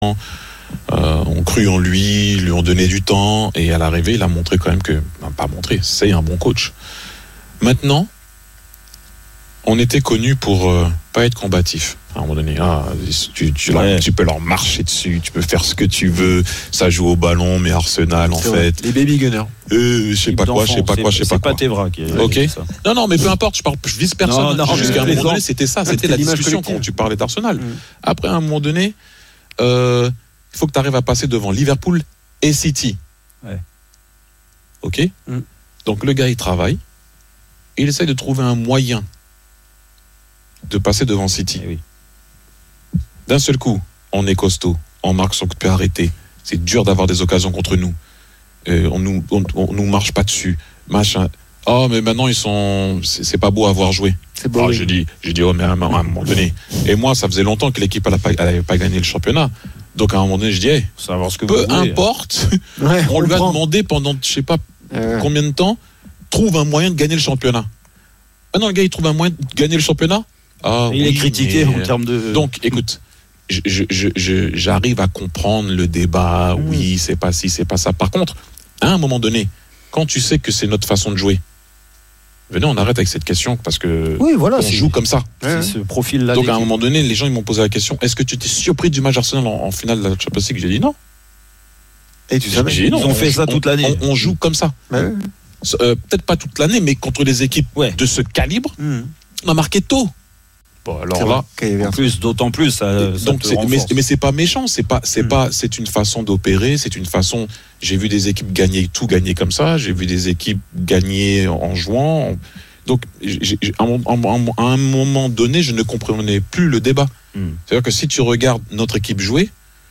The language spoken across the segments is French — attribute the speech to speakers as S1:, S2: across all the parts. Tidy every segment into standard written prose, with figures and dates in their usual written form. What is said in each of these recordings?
S1: ont cru en lui ont donné du temps, et à l'arrivée, il a montré quand même c'est un bon coach. Maintenant, on était connu pour pas être combatif. À un moment donné, tu peux leur marcher dessus, tu peux faire ce que tu veux. Ça joue au ballon, mais Arsenal,
S2: les baby gunners.
S1: Je sais pas quoi.
S3: C'est pas Tevra qui est.
S1: Ok.
S3: Ça.
S1: Non, mais peu importe. Je vise personne.
S3: Non,
S1: jusqu'à un moment donné, c'était ça. C'était la discussion quand tu parlais d'Arsenal. Après, à un moment donné, il faut que tu arrives à passer devant Liverpool et City.
S3: Ouais.
S1: Ok. Donc le gars, il travaille. Il essaie de trouver un moyen de passer devant City.
S3: Oui.
S1: D'un seul coup, on est costaud, on marque son coup de pied arrêté. C'est dur d'avoir des occasions contre nous. On nous marche pas dessus. Machin. Oh, mais maintenant c'est pas beau à voir jouer.
S2: C'est beau.
S1: J'ai dit, mais à un moment donné. Et moi, ça faisait longtemps que l'équipe n'avait pas gagné le championnat. Donc à un moment donné, je dis,
S3: savoir ce que
S1: peu importe. On lui a demandé pendant je sais pas combien de temps, trouve un moyen de gagner le championnat. Maintenant, le gars, il trouve un moyen de gagner le championnat.
S3: Il est critiqué en termes de.
S1: Donc, écoute, j'arrive à comprendre le débat. Oui, c'est pas ci, c'est pas ça. Par contre, à un moment donné, quand tu sais que c'est notre façon de jouer, venez, on arrête avec cette question parce que on joue comme ça.
S3: C'est ce profil-là.
S1: Donc, à un moment donné, les gens ils m'ont posé la question, est-ce que tu étais surpris du match Arsenal en finale de la Champions League? J'ai dit non.
S2: Et tu savais,
S3: ils ont fait ça toute l'année.
S1: On joue comme ça. Peut-être pas toute l'année, mais contre des équipes de ce calibre, on a marqué tôt. Bon, alors là,
S3: d'autant plus. Donc,
S1: mais c'est pas méchant, c'est une façon d'opérer, c'est une façon. J'ai vu des équipes tout gagner comme ça, j'ai vu des équipes gagner en jouant. Donc, à un moment donné, je ne comprenais plus le débat. C'est-à-dire que si tu regardes notre équipe jouer,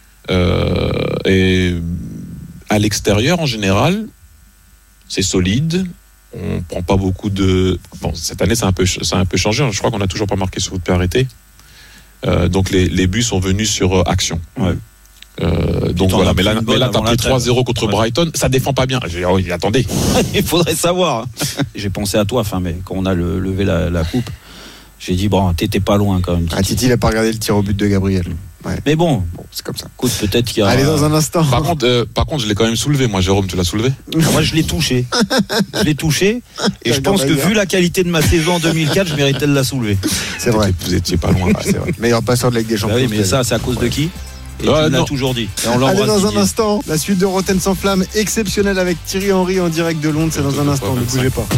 S1: et à l'extérieur en général, c'est solide. On prend pas beaucoup de. Bon, cette année, ça a un peu changé. Je crois qu'on a toujours pas marqué sur coup de pied arrêté. Donc les buts sont venus sur action.
S3: Ouais.
S1: Donc voilà. Mais là, t'as pris 3-0 contre Brighton. Ça défend pas bien. J'ai dit, attendez.
S3: Il faudrait savoir. J'ai pensé à toi, mais quand on a levé la coupe, j'ai dit bon, t'étais pas loin quand même.
S2: Titi, il a pas regardé le tir au but de Gabriel. Ouais.
S3: Mais bon,
S2: c'est comme ça.
S3: Écoute, peut-être qu'il y a.
S2: Allez, dans un instant.
S1: Par contre, je l'ai quand même soulevé. Moi, Jérôme, tu l'as soulevé?
S3: Moi, je l'ai touché. Et je pense que vu la qualité de ma saison en 2004, je méritais de la soulever.
S2: C'est vrai.
S1: Vous étiez pas loin. C'est vrai.
S2: Meilleur passeur de la Ligue des Champions.
S3: Oui, mais ça, c'est à cause de qui? Et tu l'as toujours dit. Et on
S2: allez, dans un instant, la suite de Rotten sans flamme exceptionnelle avec Thierry Henry en direct de Londres. C'est dans un instant. Ne bougez pas.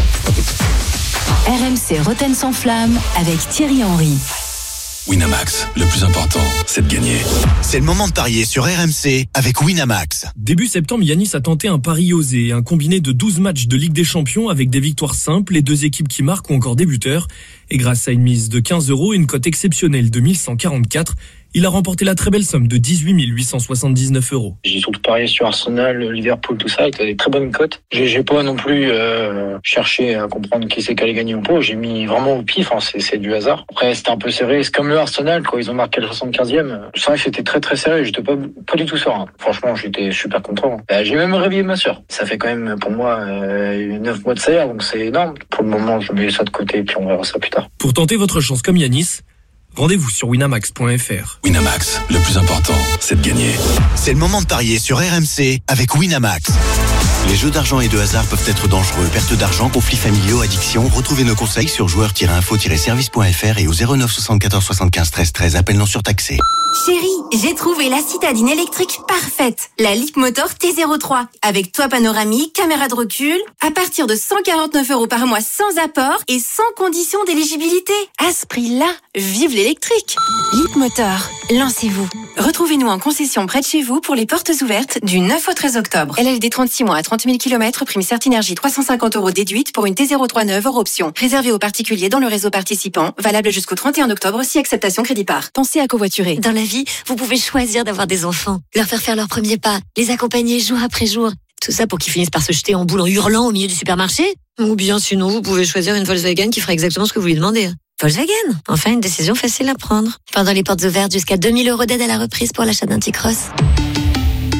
S4: RMC Rotten sans flamme avec Thierry Henry.
S5: Winamax, le plus important, c'est de gagner.
S6: C'est le moment de parier sur RMC avec Winamax.
S7: Début septembre, Yanis a tenté un pari osé, un combiné de 12 matchs de Ligue des Champions avec des victoires simples, les deux équipes qui marquent ou encore des buteurs. Et grâce à une mise de 15 € et une cote exceptionnelle de 1144, il a remporté la très belle somme de 18 879 €.
S8: J'ai surtout parié sur Arsenal, Liverpool, tout ça, avec des très bonnes cotes. J'ai pas non plus cherché à comprendre qui c'est qui allait gagner ou pas. J'ai mis vraiment au pif, c'est du hasard. Après, c'était un peu serré. C'est comme le Arsenal, quand ils ont marqué le 75e. C'est vrai que c'était très très serré. J'étais pas du tout serein. Franchement, j'étais super content. J'ai même réveillé ma sœur. Ça fait quand même, pour moi, 9 mois de salaire, donc c'est énorme. Pour le moment, je mets ça de côté et puis on verra ça plus tard.
S7: Pour tenter votre chance comme Yanis, rendez-vous sur winamax.fr.
S5: Winamax, le plus important, c'est de gagner.
S6: C'est le moment de parier sur RMC avec Winamax. Les jeux d'argent et de hasard peuvent être dangereux. Perte d'argent, conflits familiaux, addiction. Retrouvez nos conseils sur joueurs-info-service.fr et au 09 74 75 13 13. Appel non surtaxé.
S9: Chérie, j'ai trouvé la citadine électrique parfaite. La Leapmotor T03. Avec toit panoramique, caméra de recul. À partir de 149 € par mois sans apport et sans condition d'éligibilité. À ce prix-là, vive l'électrique. Leapmotor, lancez-vous. Retrouvez-nous en concession près de chez vous pour les portes ouvertes du 9 au 13 octobre. LLD 36 mois à 30 000 km, prime Certinergie 350 € déduite pour une T03 neuve hors option. Réservée aux particuliers dans le réseau participant. Valable jusqu'au 31 octobre si acceptation crédit par. Pensez à covoiturer.
S10: Dans la vie, vous pouvez choisir d'avoir des enfants, leur faire leurs premiers pas, les accompagner jour après jour. Tout ça pour qu'ils finissent par se jeter en boule en hurlant au milieu du supermarché. Ou bien sinon, vous pouvez choisir une Volkswagen qui fera exactement ce que vous lui demandez. Volkswagen, enfin une décision facile à prendre. Pendant les portes ouvertes, jusqu'à 2 000 € d'aide à la reprise pour l'achat d'un T-Cross.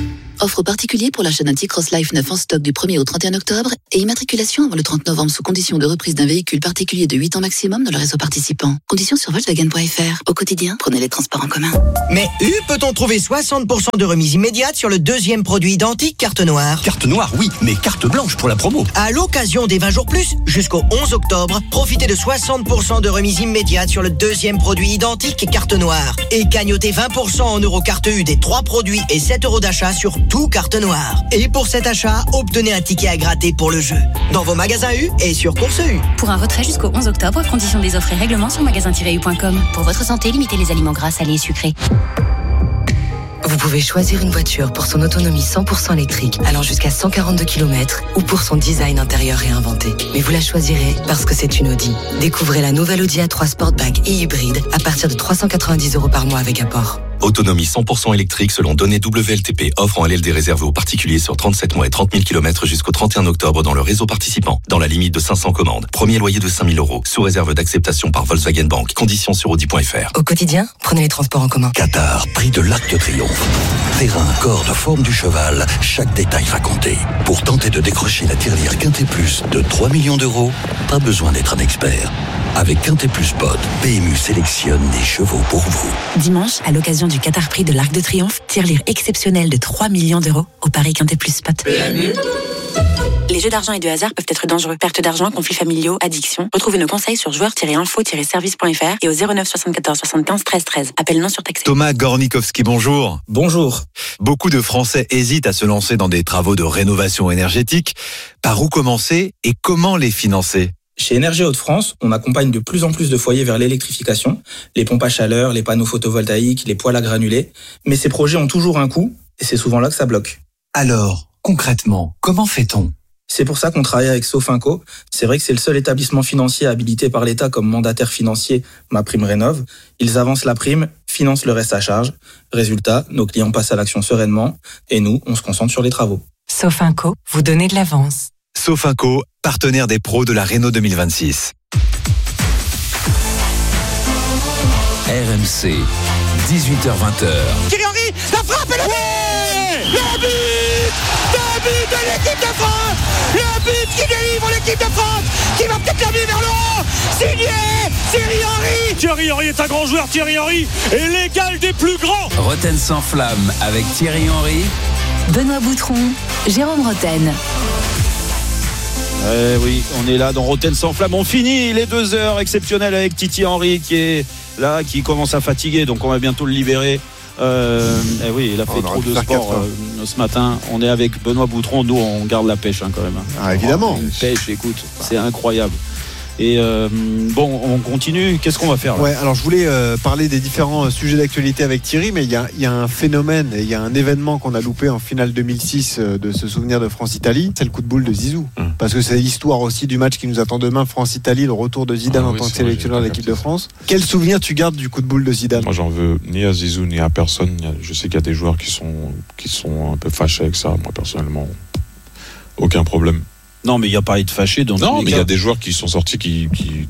S11: Offre particulier pour l'achat d'un T-Cross Life 9 en stock du 1er au 31 octobre et immatriculation avant le 30 novembre sous condition de reprise d'un véhicule particulier de 8 ans maximum dans le réseau participant. Conditions sur Volkswagen.fr. Au quotidien, prenez les transports en commun.
S12: Mais peut-on trouver 60% de remise immédiate sur le deuxième produit identique carte noire?
S13: Carte noire, oui, mais carte blanche pour la promo.
S12: À l'occasion des 20 jours plus, jusqu'au 11 octobre, profitez de 60% de remise immédiate sur le deuxième produit identique carte noire. Et gagnotez 20% en euros carte U des 3 produits et 7 € d'achat sur tout carte noire. Et pour cet achat, obtenez un ticket à gratter pour le jeu. Dans vos magasins U et sur Course U.
S14: Pour un retrait jusqu'au 11 octobre, conditions des offres et règlements sur magasin-u.com. Pour votre santé, limitez les aliments gras, salés et sucrés.
S15: Vous pouvez choisir une voiture pour son autonomie 100% électrique, allant jusqu'à 142 km, ou pour son design intérieur réinventé. Mais vous la choisirez parce que c'est une Audi. Découvrez la nouvelle Audi A3 Sportback et hybride à partir de 390 € par mois avec apport.
S5: Autonomie 100% électrique selon données WLTP. Offre en LLD réservée aux particuliers sur 37 mois et 30 000 km jusqu'au 31 octobre dans le réseau participant. Dans la limite de 500 commandes. Premier loyer de 5 000 €. Sous réserve d'acceptation par Volkswagen Bank. Conditions sur Audi.fr.
S15: Au quotidien, prenez les transports en commun.
S13: Qatar, prix de l'Arc de Triomphe. Terrain, corde, forme du cheval, chaque détail va compter. Pour tenter de décrocher la tirelire Quintet Plus de 3 millions d'euros, pas besoin d'être un expert. Avec Quintet Plus Pod, PMU sélectionne des chevaux pour vous.
S16: Dimanche, à l'occasion du Qatar Prix de l'Arc de Triomphe, tirelire exceptionnelle de 3 millions d'euros au Paris Quintet Plus Spot.
S14: PMU. Les jeux d'argent et de hasard peuvent être dangereux. Perte d'argent, conflits familiaux, addiction. Retrouvez nos conseils sur joueurs-info-service.fr et au 09 74 75 13 13. Appel non surtaxé.
S17: Thomas Gornikowski, bonjour.
S18: Bonjour.
S17: Beaucoup de Français hésitent à se lancer dans des travaux de rénovation énergétique. Par où commencer et comment les financer ?
S18: Chez Énergie Hauts-de-France, on accompagne de plus en plus de foyers vers l'électrification, les pompes à chaleur, les panneaux photovoltaïques, les poêles à granulés. Mais ces projets ont toujours un coût et c'est souvent là que ça bloque.
S13: Alors, concrètement, comment fait-on ?
S18: C'est pour ça qu'on travaille avec Sofinco. C'est vrai que c'est le seul établissement financier habilité par l'État comme mandataire financier MaPrimeRénov'. Ils avancent la prime, financent le reste à charge. Résultat, nos clients passent à l'action sereinement et nous, on se concentre sur les travaux.
S15: Sofinco, vous donnez de l'avance.
S17: Sofinco, partenaire des pros de la Renault 2026.
S5: RMC, 18h-20h.
S12: Thierry Henry, la frappe et le but! Le but! Le but de l'équipe de France! Le but qui délivre l'équipe de France! Qui va peut-être la vers le haut! Signé Thierry Henry!
S19: Thierry Henry est un grand joueur, Thierry Henry est l'égal des plus grands!
S5: Roten sans flamme avec Thierry Henry.
S4: Benoît Boutron, Jérôme Roten.
S3: Oui, on est là dans Roten sans flamme. On finit les 2 heures exceptionnelles avec Titi Henry qui est là, qui commence à fatiguer, donc on va bientôt le libérer. Oui, il a fait trop de sport ce matin. On est avec Benoît Boutron. Nous, on garde la pêche quand même.
S2: Ah, évidemment.
S3: Pêche, écoute, c'est incroyable. Et on continue. Qu'est-ce qu'on va faire là ?
S2: Ouais, alors je voulais parler des différents sujets d'actualité avec Thierry, mais il y a un phénomène et il y a un événement qu'on a loupé en finale 2006 de ce souvenir de France-Italie. C'est le coup de boule de Zizou. Parce que c'est l'histoire aussi du match qui nous attend demain, France-Italie, le retour de Zidane en tant que sélectionneur de l'équipe de France. Quel souvenir tu gardes du coup de boule de Zidane ?
S1: Moi, j'en veux ni à Zizou ni à personne. Je sais qu'il y a des joueurs qui sont un peu fâchés avec ça. Moi, personnellement, aucun problème.
S3: Non, mais il n'y a pas à être fâché.
S1: Non, mais il y a des joueurs qui sont sortis qui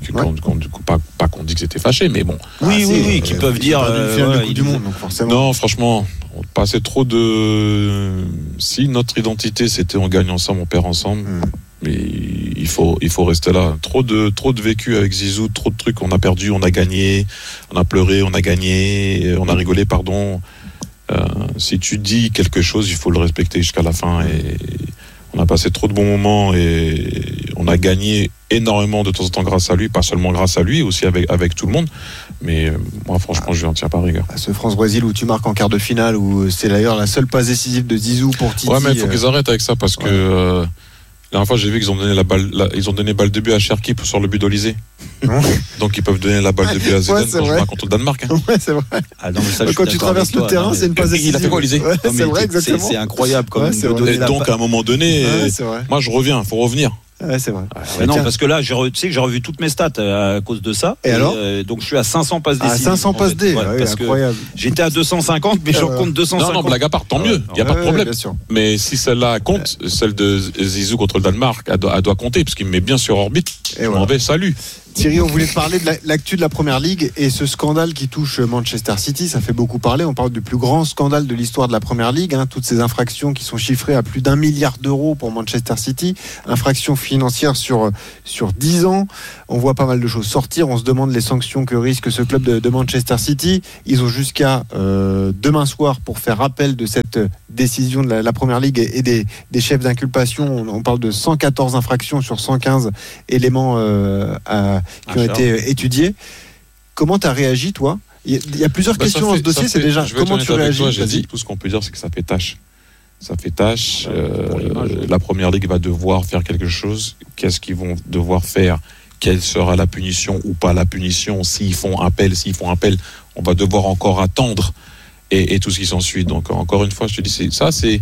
S1: pas qu'on dit que c'était fâché, mais bon.
S3: Oui, qui peuvent dire.
S2: Du monde, donc forcément.
S1: Non, franchement, on passait trop de. Si notre identité c'était on gagne ensemble, on perd ensemble. Mais il faut rester là. Trop de vécu avec Zizou, trop de trucs. On a perdu, on a gagné, on a pleuré, on a gagné, on a rigolé, pardon. Si tu dis quelque chose, il faut le respecter jusqu'à la fin. Et on a passé trop de bons moments et on a gagné énormément de temps en temps grâce à lui, pas seulement grâce à lui, aussi avec tout le monde. Mais moi, franchement, je lui en tiens pas rigueur.
S2: Ce France-Brésil où tu marques en quart de finale, où c'est d'ailleurs la seule passe décisive de Zizou pour Titi.
S1: Ouais, mais il faut qu'ils arrêtent avec ça parce que la dernière fois, j'ai vu qu'ils ont donné ils ont donné balle de but à Cherki sur le but d'Olysée. Donc ils peuvent donner la balle de but à Zidane quand je marque contre le Danemark.
S2: Ouais, c'est vrai.
S3: Ah non, mais ça,
S2: quand tu traverses le terrain, c'est une passe décisive.
S1: Il a fait quoi, Olysée ?
S2: Ouais, c'est vrai, exactement.
S3: C'est incroyable comme
S1: donc à un moment donné, moi je reviens, faut revenir.
S2: Ouais, c'est vrai.
S3: Non, parce que là, tu sais que j'ai revu toutes mes stats à cause de ça.
S2: Et alors
S3: donc je suis à 500 passes décisives.
S2: À 500 passes D,
S3: parce
S2: incroyable.
S3: Que j'étais à 250, mais j'en compte 250.
S1: Non, blague à part, tant mieux, il n'y a pas de problème. Mais si celle-là compte, celle de Zizou contre le Danemark, elle doit compter, parce qu'il me met bien sur orbite. Je m'en vais, salut.
S2: Thierry, on voulait te parler de l'actu de la Première Ligue et ce scandale qui touche Manchester City. Ça fait beaucoup parler. On parle du plus grand scandale de l'histoire de la Première Ligue. Toutes ces infractions qui sont chiffrées à plus d'1 milliard d'euros pour Manchester City. Infractions financières sur 10 ans. On voit pas mal de choses sortir. On se demande les sanctions que risque ce club de Manchester City. Ils ont jusqu'à demain soir pour faire appel de cette décision de la Première Ligue et des chefs d'inculpation. On parle de 114 infractions sur 115 éléments qui ont été étudiés. Comment tu as réagi, toi ? Il y a plusieurs questions dans ce dossier. C'est déjà comment tu réagis.
S1: J'ai dit, tout ce qu'on peut dire, c'est que ça fait tâche. Ça fait tâche. La Première Ligue va devoir faire quelque chose. Qu'est-ce qu'ils vont devoir faire ? Quelle sera la punition ou pas la punition ? S'ils font appel, on va devoir encore attendre et tout ce qui s'ensuit. Donc, encore une fois, je te dis, c'est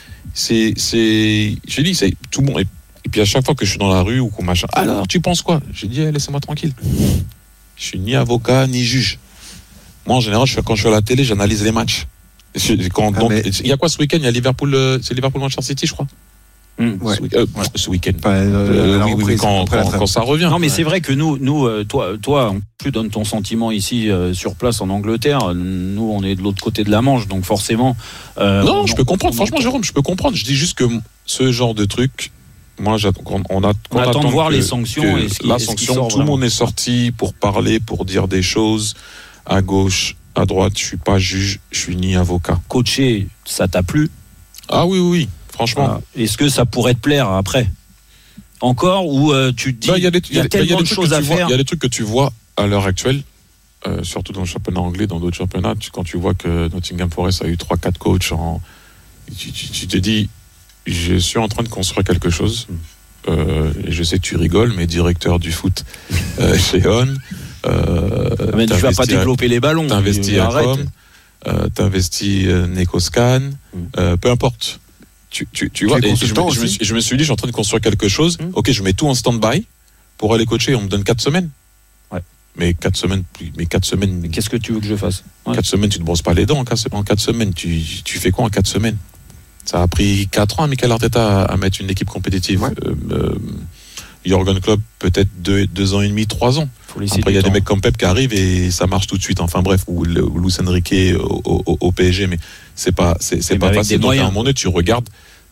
S1: tout bon. Et puis à chaque fois que je suis dans la rue ou qu'on machin, alors tu penses quoi ? J'ai dit laissez-moi tranquille. Je suis ni avocat ni juge. Moi en général, quand je suis à la télé, j'analyse les matchs. Il y a quoi ce week-end ? Il y a Liverpool, c'est Liverpool-Manchester City, je crois.
S3: Ouais.
S1: Ce week-end.
S3: Quand ça revient. Non, mais c'est vrai que nous, toi, tu donnes ton sentiment ici sur place en Angleterre. Nous, on est de l'autre côté de la Manche, donc forcément.
S1: Non, je peux comprendre. Franchement, Jérôme, je peux comprendre. Je dis juste que ce genre de truc. Moi, on attend
S3: de voir les sanctions.
S1: La sanction, tout le monde est sorti pour parler, pour dire des choses à gauche, à droite. Je suis pas juge, je suis ni avocat.
S3: Coacher, ça t'a plu ?
S1: Ah oui, franchement.
S3: Est-ce que ça pourrait te plaire après ? Encore ou tu te dis il y a tellement de choses à faire.
S1: Il y a des trucs que tu vois à l'heure actuelle, surtout dans le championnat anglais, dans d'autres championnats, quand tu vois que Nottingham Forest a eu 3-4 coachs, tu te dis. Je suis en train de construire quelque chose. Et je sais que tu rigoles, mais directeur du foot chez On.
S3: Mais tu vas pas développer les ballons.
S1: T'investis à Com, t'investis Necoscan, peu importe. Tu vois, et je me suis dit, je suis en train de construire quelque chose. Ok, je mets tout en stand-by pour aller coacher. On me donne 4 semaines.
S3: Ouais.
S1: Mais 4 semaines.
S3: Qu'est-ce que tu veux que je fasse ?
S1: 4 semaines, tu te brosses pas les dents en 4 semaines. Tu fais quoi en 4 semaines ? Ça a pris 4 ans à Mikel Arteta à mettre une équipe compétitive. Ouais. Jürgen Klopp, peut-être 2 ans et demi, 3 ans. Après, il y a des mecs comme Pep qui arrivent et ça marche tout de suite. Enfin bref, ou Luis Enrique au PSG, mais c'est pas facile. Donc à un moment donné, tu regardes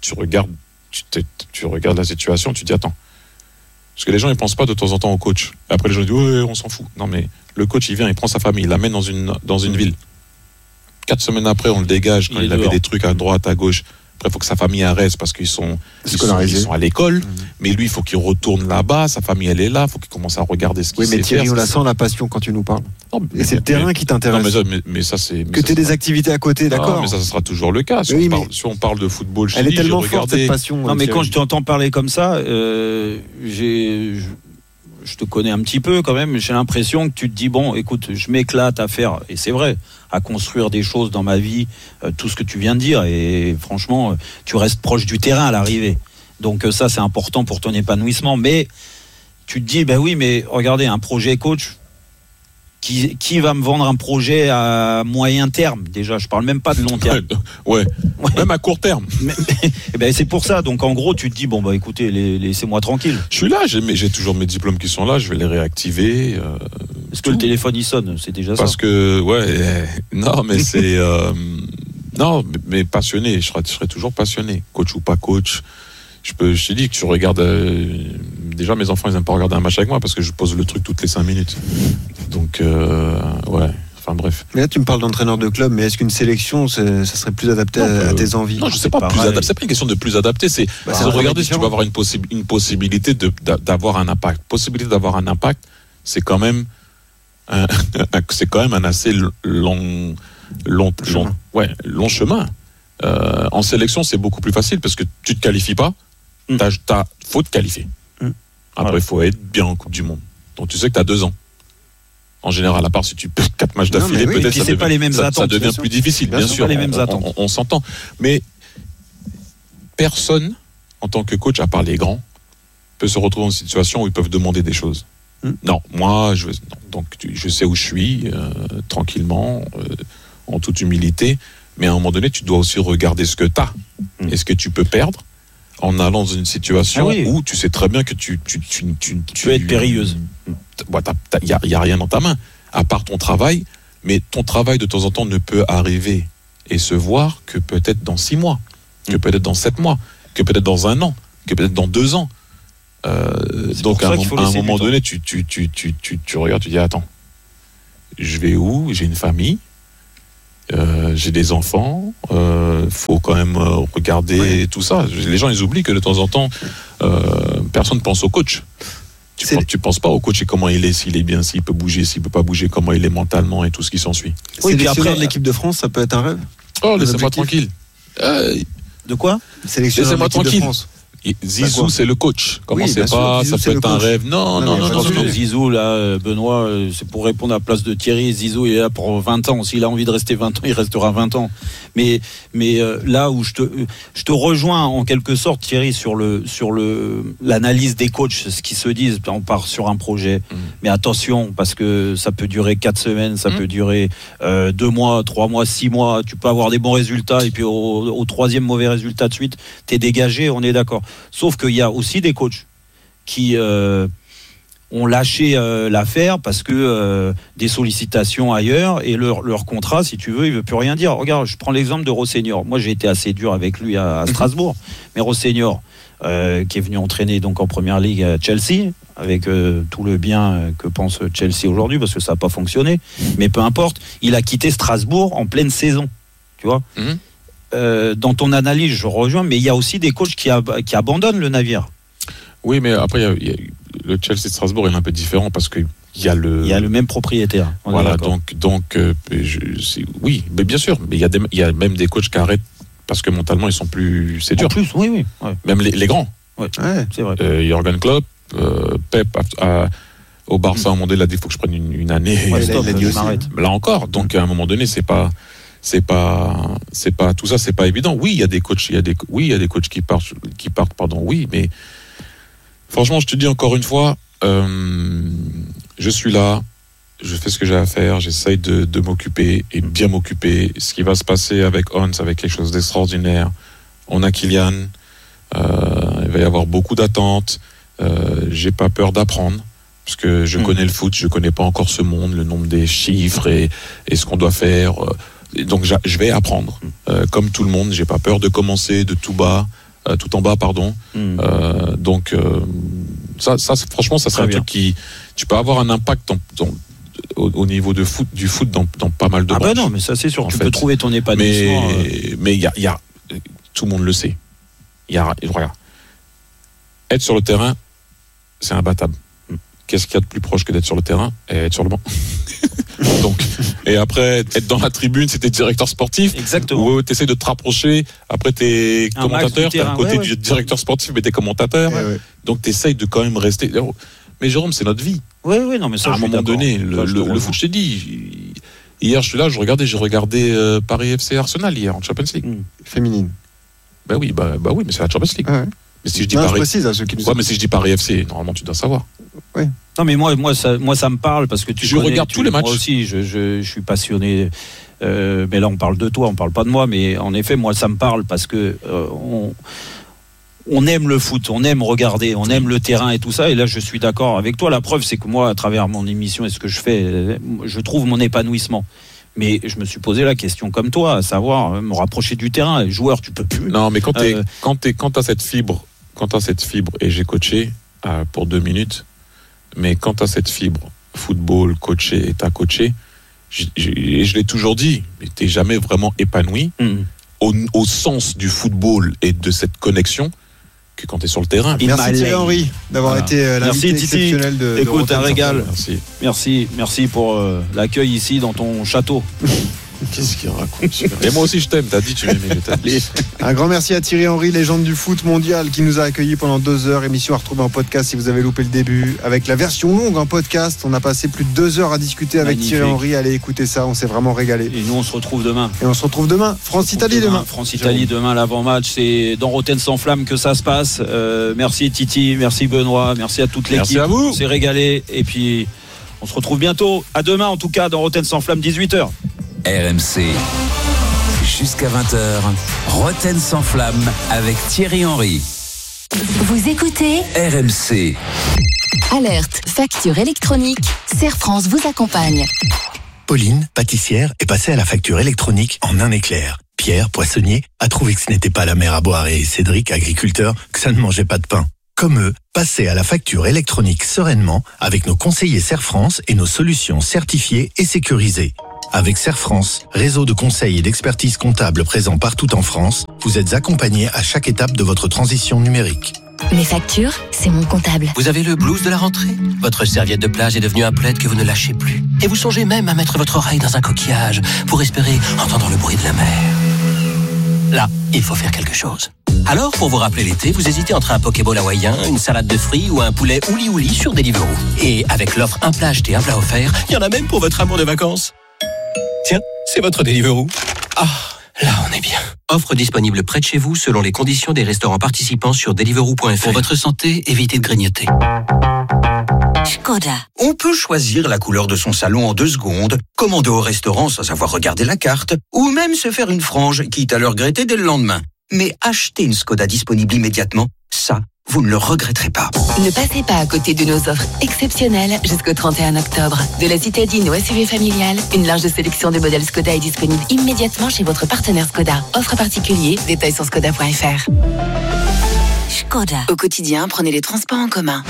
S1: la situation, tu te dis attends. Parce que les gens, ils pensent pas de temps en temps au coach. Et après, les gens disent ouais, on s'en fout. Non, mais le coach, il vient, il prend sa famille, il l'amène dans une ville. 4 semaines après, on le dégage quand il avait des trucs à droite, à gauche. Après, il faut que sa famille reste parce qu'ils sont à l'école. Mais lui, il faut qu'il retourne là-bas. Sa famille, elle est là. Il faut qu'il commence à regarder ce qu'il sait faire.
S2: Oui, mais Thierry, on la sent, la passion, quand tu nous parles. Non, et c'est le terrain qui t'intéresse.
S1: Non, mais ça, c'est...
S2: Que tu aies des activités à côté, d'accord.
S1: Non, mais ça sera toujours le cas. Si on parle de football,
S2: elle est tellement forte, cette passion.
S3: Non, mais quand je t'entends parler comme ça, je te connais un petit peu quand même, j'ai l'impression que tu te dis bon écoute, je m'éclate à faire, et c'est vrai, à construire des choses dans ma vie, tout ce que tu viens de dire, et franchement tu restes proche du terrain à l'arrivée, donc ça c'est important pour ton épanouissement. Mais tu te dis ben oui, mais regardez, un projet coach, qui va me vendre un projet à moyen terme? Déjà, je parle même pas de long terme.
S1: Ouais. Même à court terme.
S3: Mais c'est pour ça. Donc en gros, tu te dis bon bah écoutez, laissez-moi tranquille.
S1: Je suis là, j'ai toujours mes diplômes qui sont là, je vais les réactiver.
S3: Est-ce que le téléphone il sonne? C'est déjà ça.
S1: Parce que non, mais c'est non, mais passionné. Je serai toujours passionné, coach ou pas coach. Je te dis que tu regardes. Déjà, mes enfants, ils aiment pas regarder un match avec moi parce que je pose le truc toutes les 5 minutes. Donc, ouais. Enfin, bref.
S2: Mais là, tu me parles d'entraîneur de club, mais est-ce qu'une sélection, ça serait plus adapté à tes envies?
S1: Non, je sais pas. Plus adapté. C'est pas une question de plus adapté. C'est regarder si tu peux avoir une possibilité d'avoir un impact. Possibilité d'avoir un impact, c'est quand même un assez long chemin. En sélection, c'est beaucoup plus facile parce que tu te qualifies pas. Faut te qualifier. Après, il faut être bien en Coupe du Monde. Donc, tu sais que tu as 2 ans. En général, à part si tu perds 4 matchs d'affilée, peut-être ça devient plus difficile. Bien sûr,
S3: les mêmes attentes.
S1: On s'entend. Mais personne, en tant que coach, à part les grands, peut se retrouver dans une situation où ils peuvent demander des choses. Non, moi, je sais où je suis, tranquillement, en toute humilité. Mais à un moment donné, tu dois aussi regarder ce que tu as et ce que tu peux perdre en allant dans une situation où tu sais très bien que tu
S3: peux être périlleuse.
S1: Il y a rien dans ta main, à part ton travail. Mais ton travail, de temps en temps, ne peut arriver et se voir que peut-être dans 6 mois, que peut-être dans 7 mois, que peut-être dans 1 an, que peut-être dans 2 ans. Donc, à un moment donné, tu regardes, tu dis, attends, je vais où? J'ai une famille, j'ai des enfants, faut quand même regarder tout ça. Les gens, ils oublient que de temps en temps, personne ne pense au coach. Tu penses pas au coach et comment il est, s'il est bien, s'il peut bouger, s'il peut pas bouger, comment il est mentalement et tout ce qui s'ensuit.
S2: Oui, puis après, l'équipe de France, ça peut être un rêve.
S1: Oh, laissez-moi tranquille.
S3: De quoi?
S1: Laissez-moi tranquille. Zizou, c'est le coach. Comment c'est pas, ça peut être un rêve. Non.
S3: Zizou, là, Benoît, c'est pour répondre à la place de Thierry. Zizou, il est là pour 20 ans. S'il a envie de rester 20 ans, il restera 20 ans. Mais là où je te rejoins en quelque sorte, Thierry, sur l'analyse des coachs, ce qu'ils se disent. On part sur un projet. Mais attention, parce que ça peut durer 4 semaines, ça peut durer 2 mois, 3 mois, 6 mois. Tu peux avoir des bons résultats et puis au 3e mauvais résultat de suite, t'es dégagé, on est d'accord. Sauf qu'il y a aussi des coachs qui ont lâché l'affaire parce que des sollicitations ailleurs et leur contrat, si tu veux, il veut plus rien dire. Regarde, je prends l'exemple de Rosseignor. Moi, j'ai été assez dur avec lui à Strasbourg, mais Rosseignor, qui est venu entraîner donc en première ligue à Chelsea, avec tout le bien que pense Chelsea aujourd'hui, parce que ça n'a pas fonctionné. Mais peu importe, il a quitté Strasbourg en pleine saison, tu vois. Dans ton analyse, je rejoins, mais il y a aussi des coachs qui abandonnent le navire.
S1: Oui, mais après, le Chelsea de Strasbourg est un peu différent parce que il y a le
S3: même propriétaire.
S1: Voilà, donc oui, mais bien sûr, mais il y a même des coachs qui arrêtent parce que mentalement ils sont plus, c'est dur.
S3: En plus, oui. Ouais.
S1: Même les grands.
S3: Ouais, c'est vrai.
S1: Jürgen Klopp, Pep au Barça, à un moment donné, il a dit il faut que je prenne une année.
S3: Ouais, stop, il a dit aussi.
S1: Là encore, donc à un moment donné, c'est pas tout ça, c'est pas évident. Oui, il y a des coachs, qui partent, oui, mais franchement, je te dis encore une fois, je suis là, je fais ce que j'ai à faire, j'essaye de m'occuper et bien m'occuper. Ce qui va se passer avec Hans, avec quelque chose d'extraordinaire. On a Kylian, il va y avoir beaucoup d'attentes. J'ai pas peur d'apprendre. Parce que je connais le foot, je connais pas encore ce monde, le nombre des chiffres et ce qu'on doit faire. Donc je vais apprendre, comme tout le monde. J'ai pas peur de commencer de tout en bas, pardon. Donc ça, franchement, ça serait un truc qui, tu peux avoir un impact au niveau du foot dans pas mal de branches.
S3: Ah ben non, mais ça c'est sûr. Tu peux trouver ton épanouissement.
S1: Mais il y a, tout le monde le sait. Regarde, être sur le terrain, c'est imbattable. Qu'est-ce qu'il y a de plus proche que d'être sur le terrain et être sur le banc? Donc, et après, être dans la tribune, c'était directeur sportif.
S3: Exactement.
S1: Ou t'essaies de te rapprocher. Après, t'es commentateur. T'es à côté du directeur sportif, mais t'es commentateur. Donc, t'essayes de quand même rester. Mais Jérôme, c'est notre vie.
S3: Oui, non, mais ça,
S1: à un moment donné, le foot, je t'ai dit. Hier, je suis là, j'ai regardé Paris FC Arsenal hier en Champions League.
S2: Féminine.
S1: Bah oui, mais c'est la Champions League. Mais si je dis
S2: je précise à ceux qui nous
S1: mais si je dis Paris FC, normalement tu dois savoir.
S2: Oui.
S3: Non mais moi ça me parle parce que
S1: je regarde tous les matchs.
S3: Moi aussi, je suis passionné. Mais là on parle de toi, on parle pas de moi. Mais en effet, moi ça me parle parce que on aime le foot, on aime regarder, on aime le terrain et tout ça. Et là je suis d'accord avec toi. La preuve c'est que moi, à travers mon émission et ce que je fais, je trouve mon épanouissement. Mais je me suis posé la question comme toi, à savoir me rapprocher du terrain. Les joueurs, tu peux plus.
S1: Non, mais quand t'as cette fibre, et j'ai coaché pour 2 minutes, mais quand t'as cette fibre, football, coaché, et t'as coaché, je l'ai toujours dit, mais t'es jamais vraiment épanoui au sens du football et de cette connexion que quand t'es sur le terrain.
S2: Merci Thierry Henry d'avoir été l'invité exceptionnel de
S3: Écoute, un régal. Merci pour l'accueil ici dans ton château.
S1: Qu'est-ce qu'il raconte? Et moi aussi je t'aime, t'as dit tu m'aimais.
S2: Un grand merci à Thierry Henry, légende du foot mondial, qui nous a accueillis pendant 2 heures. Émission à retrouver en podcast si vous avez loupé le début. Avec la version longue en podcast, on a passé plus de 2 heures à discuter avec Thierry Henry. Allez écouter ça, on s'est vraiment régalé.
S3: Et nous on se retrouve demain.
S2: France-Italie demain.
S3: France-Italie demain, l'avant-match. C'est dans Rotten sans flamme que ça se passe. Merci Titi, merci Benoît, merci à toute l'équipe.
S1: Merci à vous.
S3: On s'est régalé. Et puis on se retrouve bientôt. À demain en tout cas dans Rotten sans flamme, 18h.
S20: RMC, jusqu'à 20h, Rotten sans flamme avec Thierry Henry.
S4: Vous écoutez
S20: RMC.
S11: Alerte, facture électronique. Serre France vous accompagne.
S21: Pauline, pâtissière, est passée à la facture électronique en un éclair. Pierre, poissonnier, a trouvé que ce n'était pas la mer à boire et Cédric, agriculteur, que ça ne mangeait pas de pain. Comme eux, passez à la facture électronique sereinement avec nos conseillers Serre France et nos solutions certifiées et sécurisées. Avec Serre France, réseau de conseils et d'expertise comptable présent partout en France, vous êtes accompagnés à chaque étape de votre transition numérique.
S10: Mes factures, c'est mon comptable.
S22: Vous avez le blues de la rentrée ? Votre serviette de plage est devenue un plaid que vous ne lâchez plus. Et vous songez même à mettre votre oreille dans un coquillage pour espérer entendre le bruit de la mer. Là, il faut faire quelque chose. Alors, pour vous rappeler l'été, vous hésitez entre un Pokéball hawaïen, une salade de fruits ou un poulet ouli-ouli sur Deliveroo. Et avec l'offre un plat acheté, un plat offert, il y en a même pour votre amour de vacances. Tiens, c'est votre Deliveroo. Ah, là on est bien. Offre disponible près de chez vous selon les conditions des restaurants participants sur Deliveroo.fr. Pour votre santé, évitez de grignoter.
S10: Skoda.
S23: On peut choisir la couleur de son salon en 2 secondes, commander au restaurant sans avoir regardé la carte, ou même se faire une frange, quitte à le regretter dès le lendemain. Mais acheter une Skoda disponible immédiatement, ça, vous ne le regretterez pas.
S11: Ne passez pas à côté de nos offres exceptionnelles jusqu'au 31 octobre. De la citadine au SUV familial, une large sélection de modèles Skoda est disponible immédiatement chez votre partenaire Skoda. Offre particulier, détails sur skoda.fr.
S10: Skoda.
S11: Au quotidien, prenez les transports en commun.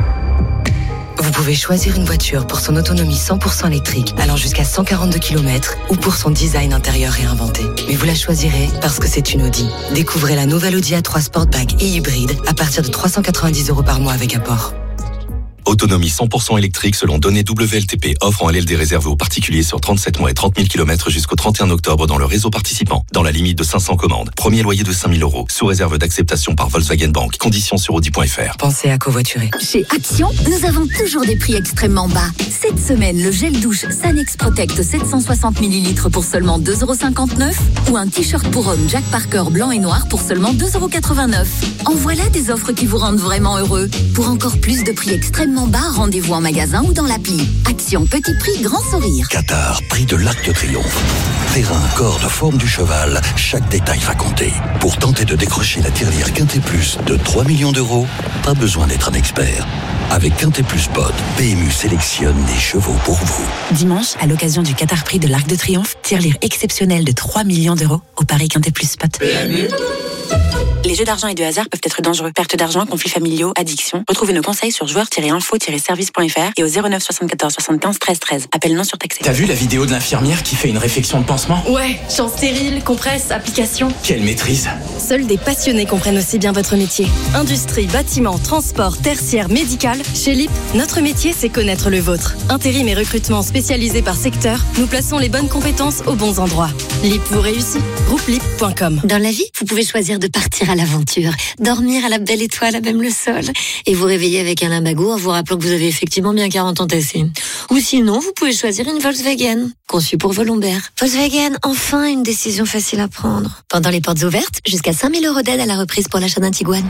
S15: Vous pouvez choisir une voiture pour son autonomie 100% électrique, allant jusqu'à 142 km, ou pour son design intérieur réinventé. Mais vous la choisirez parce que c'est une Audi. Découvrez la nouvelle Audi A3 Sportback et hybride à partir de 390 € par mois avec apport.
S5: Autonomie 100% électrique selon données WLTP. Offre en LLD réservée aux particuliers sur 37 mois et 30 000 km jusqu'au 31 octobre dans le réseau participant. Dans la limite de 500 commandes. Premier loyer de 5 000 €. Sous réserve d'acceptation par Volkswagen Bank. Conditions sur Audi.fr.
S15: Pensez à covoiturer.
S24: Chez Action, nous avons toujours des prix extrêmement bas. Cette semaine, le gel douche Sanex Protect 760 ml pour seulement 2,59 € ou un t-shirt pour homme Jack Parker blanc et noir pour seulement 2,89 €. En voilà des offres qui vous rendent vraiment heureux. Pour encore plus de prix extrêmement bas, rendez-vous en magasin ou dans l'appli. Action petit prix, grand sourire.
S13: Qatar, prix de l'Arc de Triomphe. Terrain, corde, forme du cheval, chaque détail va compter. Pour tenter de décrocher la tirelire Quintet Plus de 3 millions d'euros, pas besoin d'être un expert. Avec Quintet Plus Pod, PMU sélectionne les chevaux pour vous.
S16: Dimanche, à l'occasion du Qatar Prix de l'Arc de Triomphe, tirelire exceptionnelle de 3 millions d'euros au Paris Quintet Plus Spot.
S14: PMU. Les jeux d'argent et de hasard peuvent être dangereux. Perte d'argent, conflits familiaux, addiction. Retrouvez nos conseils sur joueurs-info-service.fr et au 09 74 75 13 13. Appel non surtaxé.
S25: T'as vu la vidéo de l'infirmière qui fait une réflexion de pansement ?
S26: Ouais, chant stérile, compresse, application.
S25: Quelle maîtrise !
S26: Seuls des passionnés comprennent aussi bien votre métier. Industrie, bâtiment, transport, tertiaire, médical. Chez LIP, notre métier, c'est connaître le vôtre. Intérim et recrutement spécialisés par secteur, nous plaçons les bonnes compétences aux bons endroits. LIP vous réussit. Groupe-LIP.com.
S10: Dans la vie, vous pouvez choisir de partir à l'aventure, dormir à la belle étoile à même le sol, et vous réveiller avec un limbago en vous rappelant que vous avez effectivement bien 40 ans tassés. Ou sinon, vous pouvez choisir une Volkswagen, conçue pour vos lombaires. Volkswagen, enfin une décision facile à prendre. Pendant les portes ouvertes, jusqu'à 5 000 € d'aide à la reprise pour l'achat d'un Tiguan.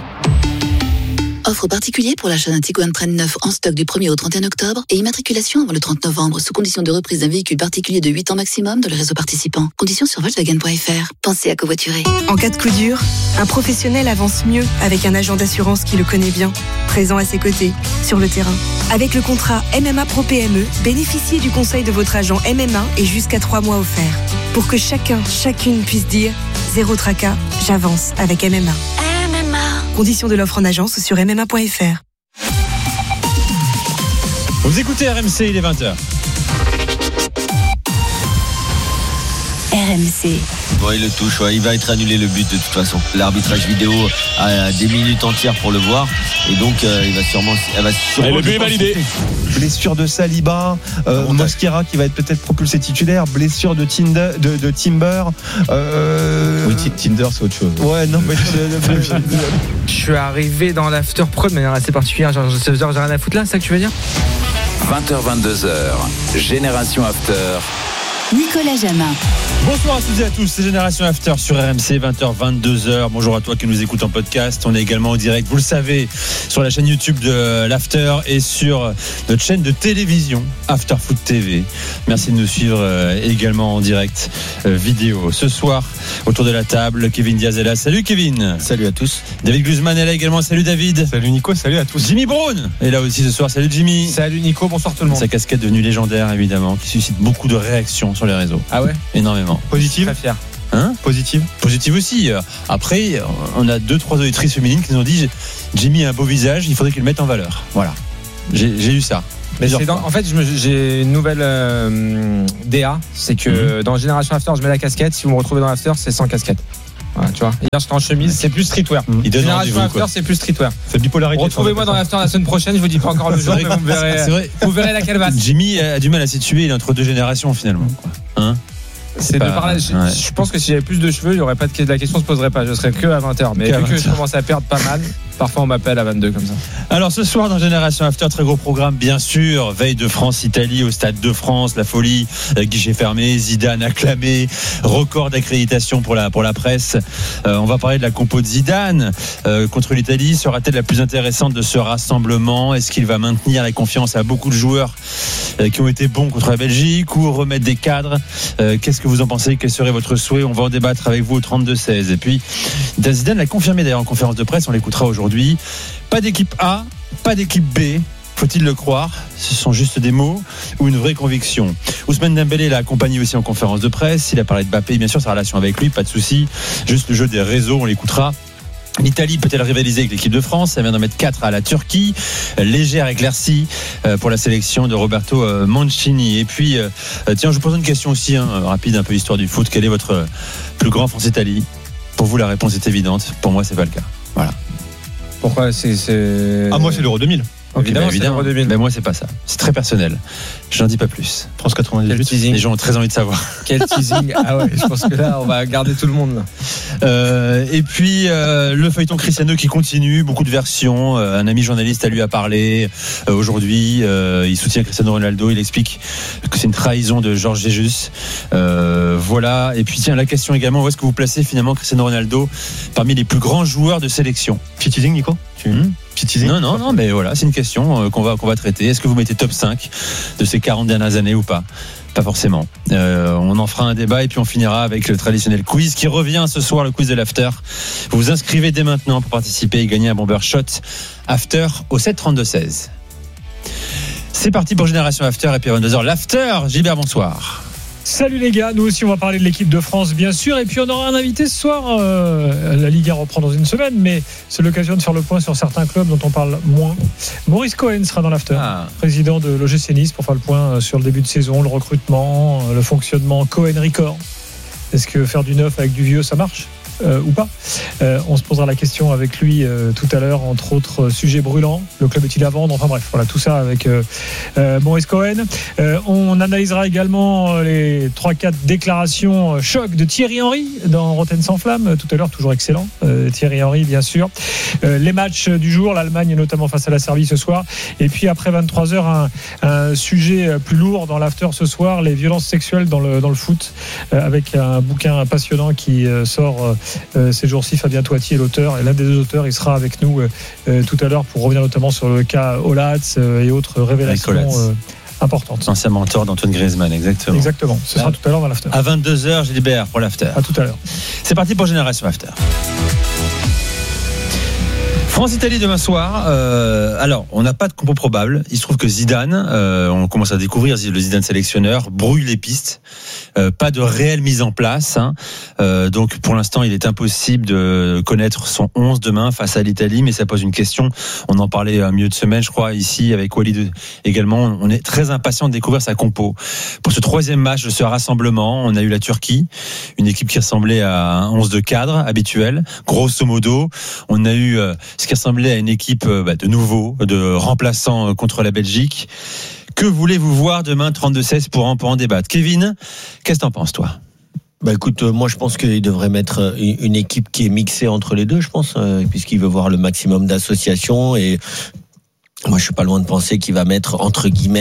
S11: Offre particulier pour l'achat d'un Tiguan Trail neuf en stock du 1er au 31 octobre et immatriculation avant le 30 novembre sous condition de reprise d'un véhicule particulier de 8 ans maximum dans le réseau participant. Conditions sur Volkswagen.fr. Pensez à covoiturer.
S26: En cas de coup dur, un professionnel avance mieux avec un agent d'assurance qui le connaît bien, présent à ses côtés, sur le terrain. Avec le contrat MMA Pro PME, bénéficiez du conseil de votre agent MMA et jusqu'à 3 mois offerts. Pour que chacune puisse dire « Zéro tracas, j'avance avec MMA ». Conditions de l'offre en agence sur MMA.fr.
S3: Vous écoutez RMC, il est 20h.
S4: RMC.
S27: Bon, il le touche, ouais. Il va être annulé le but de toute façon. L'arbitrage vidéo a des minutes entières pour le voir. Et donc, elle va sûrement
S3: et le but est validé.
S28: Blessure de Saliba, Mosquera qui va être peut-être propulsé titulaire, blessure de Timber.
S29: Oui, Tinder, c'est autre chose.
S28: Ouais, non, mais
S30: je suis arrivé dans l'after pro de manière assez particulière. Genre, j'ai rien à foutre là, c'est ça que tu veux dire ?
S20: 20h, 22h, Génération After.
S4: Nicolas Jamin.
S2: Bonsoir à toutes et à tous, c'est Génération After sur RMC, 20h, 22h. Bonjour à toi qui nous écoute en podcast. On est également en direct, vous le savez, sur la chaîne YouTube de l'After et sur notre chaîne de télévision, After Foot TV. Merci de nous suivre également en direct vidéo. Ce soir, autour de la table, Kevin Diaz est là. Salut Kevin.
S6: Salut à tous.
S2: David Guzman est là également. Salut David.
S28: Salut Nico, salut à tous.
S2: Jimmy Brown est là aussi ce soir. Salut Jimmy.
S28: Salut Nico, bonsoir tout le monde.
S2: Sa casquette devenue légendaire évidemment, qui suscite beaucoup de réactions sur les réseaux.
S28: Ah ouais?
S2: Énormément.
S28: Positive.
S30: Très fier.
S2: Hein?
S28: Positive
S2: aussi. Après, on a 2-3 auditrices féminines qui nous ont dit Jimmy a un beau visage, il faudrait qu'il le mette en valeur. Voilà. J'ai eu ça.
S30: Mais en fait, j'ai une nouvelle DA, c'est que dans Génération After, je mets la casquette. Si vous me retrouvez dans l'After, c'est sans casquette. Voilà, tu vois. Hier, j'étais en chemise, c'est plus streetwear. Génération After, c'est plus streetwear.
S28: C'est bipolarité.
S30: Retrouvez-moi dans l'After la semaine prochaine. Je vous dis pas encore le jour, mais vous verrez laquelle va.
S2: Jimmy a du mal à se situer, il est entre deux générations finalement. Hein?
S30: C'est de par là. Je pense que si j'avais plus de cheveux, il y aurait pas la question se poserait pas. Je serais que à 20h. Mais vu que je commence à perdre pas mal, parfois on m'appelle à 22 comme ça.
S2: Alors ce soir dans Génération After, très gros programme bien sûr. Veille de France-Italie au Stade de France, la folie, guichet fermé, Zidane acclamé, record d'accréditation pour la presse. On va parler de la compo de Zidane contre l'Italie. Sera-t-elle la plus intéressante de ce rassemblement? Est-ce qu'il va maintenir la confiance à beaucoup de joueurs qui ont été bons contre la Belgique ou remettre des cadres? Qu'est-ce que vous en pensez? Quel serait votre souhait? On va en débattre avec vous au 32-16. Et puis Zidane l'a confirmé d'ailleurs en conférence de presse, on l'écoutera aujourd'hui. Pas d'équipe A, pas d'équipe B. Faut-il le croire? Ce sont juste des mots ou une vraie conviction? Ousmane Dembélé l'a accompagné aussi en conférence de presse. Il a parlé de Mbappé, bien sûr sa relation avec lui, pas de souci. Juste le jeu des réseaux, on l'écoutera. L'Italie peut-elle rivaliser avec l'équipe de France? Elle vient d'en mettre 4 à la Turquie. Légère éclaircie pour la sélection de Roberto Mancini. Et puis, tiens, je vous pose une question aussi, rapide, un peu histoire du foot. Quel est votre plus grand France-Italie? Pour vous, la réponse est évidente. Pour moi, c'est pas le cas. Voilà.
S30: Pourquoi c'est...
S28: moi, c'est l'Euro 2000.
S2: Évidemment. Mais moi, c'est pas ça. C'est très personnel. J'en dis pas plus.
S28: France 98.
S2: Les gens ont très envie de savoir.
S30: Quel teasing. Ah ouais, je pense que là, on va garder tout le monde.
S2: Et puis, le feuilleton Cristiano qui continue. Beaucoup de versions. Un ami journaliste lui a parlé aujourd'hui. Il soutient Cristiano Ronaldo. Il explique que c'est une trahison de Jorge Jesus. Voilà. Et puis, tiens, la question également, où est-ce que vous placez finalement Cristiano Ronaldo parmi les plus grands joueurs de sélection?
S28: Petit teasing, Nico?
S2: Non, mais voilà, c'est une question qu'on va traiter. Est-ce que vous mettez top 5 de ces 40 dernières années ou pas? Pas forcément. On en fera un débat et puis on finira avec le traditionnel quiz qui revient ce soir, le quiz de l'After. Vous vous inscrivez dès maintenant pour participer et gagner un bomber shot After au 7-32-16. C'est parti pour Génération After et puis à 22h l'After. Gilbert, bonsoir.
S7: Salut les gars, nous aussi on va parler de l'équipe de France bien sûr et puis on aura un invité ce soir, la Ligue 1 reprend dans une semaine mais c'est l'occasion de faire le point sur certains clubs dont on parle moins. Maurice Cohen sera dans l'After, président de l'OGC Nice pour faire le point sur le début de saison, le recrutement, le fonctionnement Cohen Record. Est-ce que faire du neuf avec du vieux ça marche ou pas? On se posera la question avec lui tout à l'heure, entre autres sujets brûlants. Le club est-il à vendre? Enfin bref, voilà tout ça avec Maurice Cohen. On analysera également les 3-4 déclarations choc de Thierry Henry dans Rotten sans flamme tout à l'heure, toujours excellent. Thierry Henry bien sûr. Les matchs du jour, l'Allemagne notamment face à la Serbie ce soir. Et puis après 23h, un sujet plus lourd dans l'after ce soir, les violences sexuelles dans le foot, avec un bouquin passionnant qui sort ces jours-ci. Fabien Toiti est l'auteur et l'un des deux auteurs, il sera avec nous tout à l'heure pour revenir notamment sur le cas Olatz et autres révélations importantes.
S2: Ancien mentor d'Antoine Griezmann, exactement.
S7: Exactement, ce sera tout à l'heure dans l'after.
S2: À 22h, Gilbert pour l'after.
S7: À tout à l'heure.
S2: C'est parti pour Génération After. France-Italie demain soir. Alors, on n'a pas de compo probable. Il se trouve que Zidane, on commence à découvrir le Zidane sélectionneur, brouille les pistes. Pas de réelle mise en place. Donc, pour l'instant, il est impossible de connaître son 11 demain face à l'Italie. Mais ça pose une question. On en parlait un milieu de semaine, je crois, ici, avec Walid également. On est très impatient de découvrir sa compo. Pour ce troisième match de ce rassemblement, on a eu la Turquie, une équipe qui ressemblait à un 11 de cadre habituel, grosso modo. On a eu ce qui ressemblait à une équipe de nouveau, de remplaçants contre la Belgique. Que voulez-vous voir demain 32-16 pour en débattre? Kevin, qu'est-ce que t'en penses toi?
S6: Écoute, moi je pense qu'il devrait mettre une équipe qui est mixée entre les deux, je pense, puisqu'il veut voir le maximum d'associations, et moi je suis pas loin de penser qu'il va mettre entre guillemets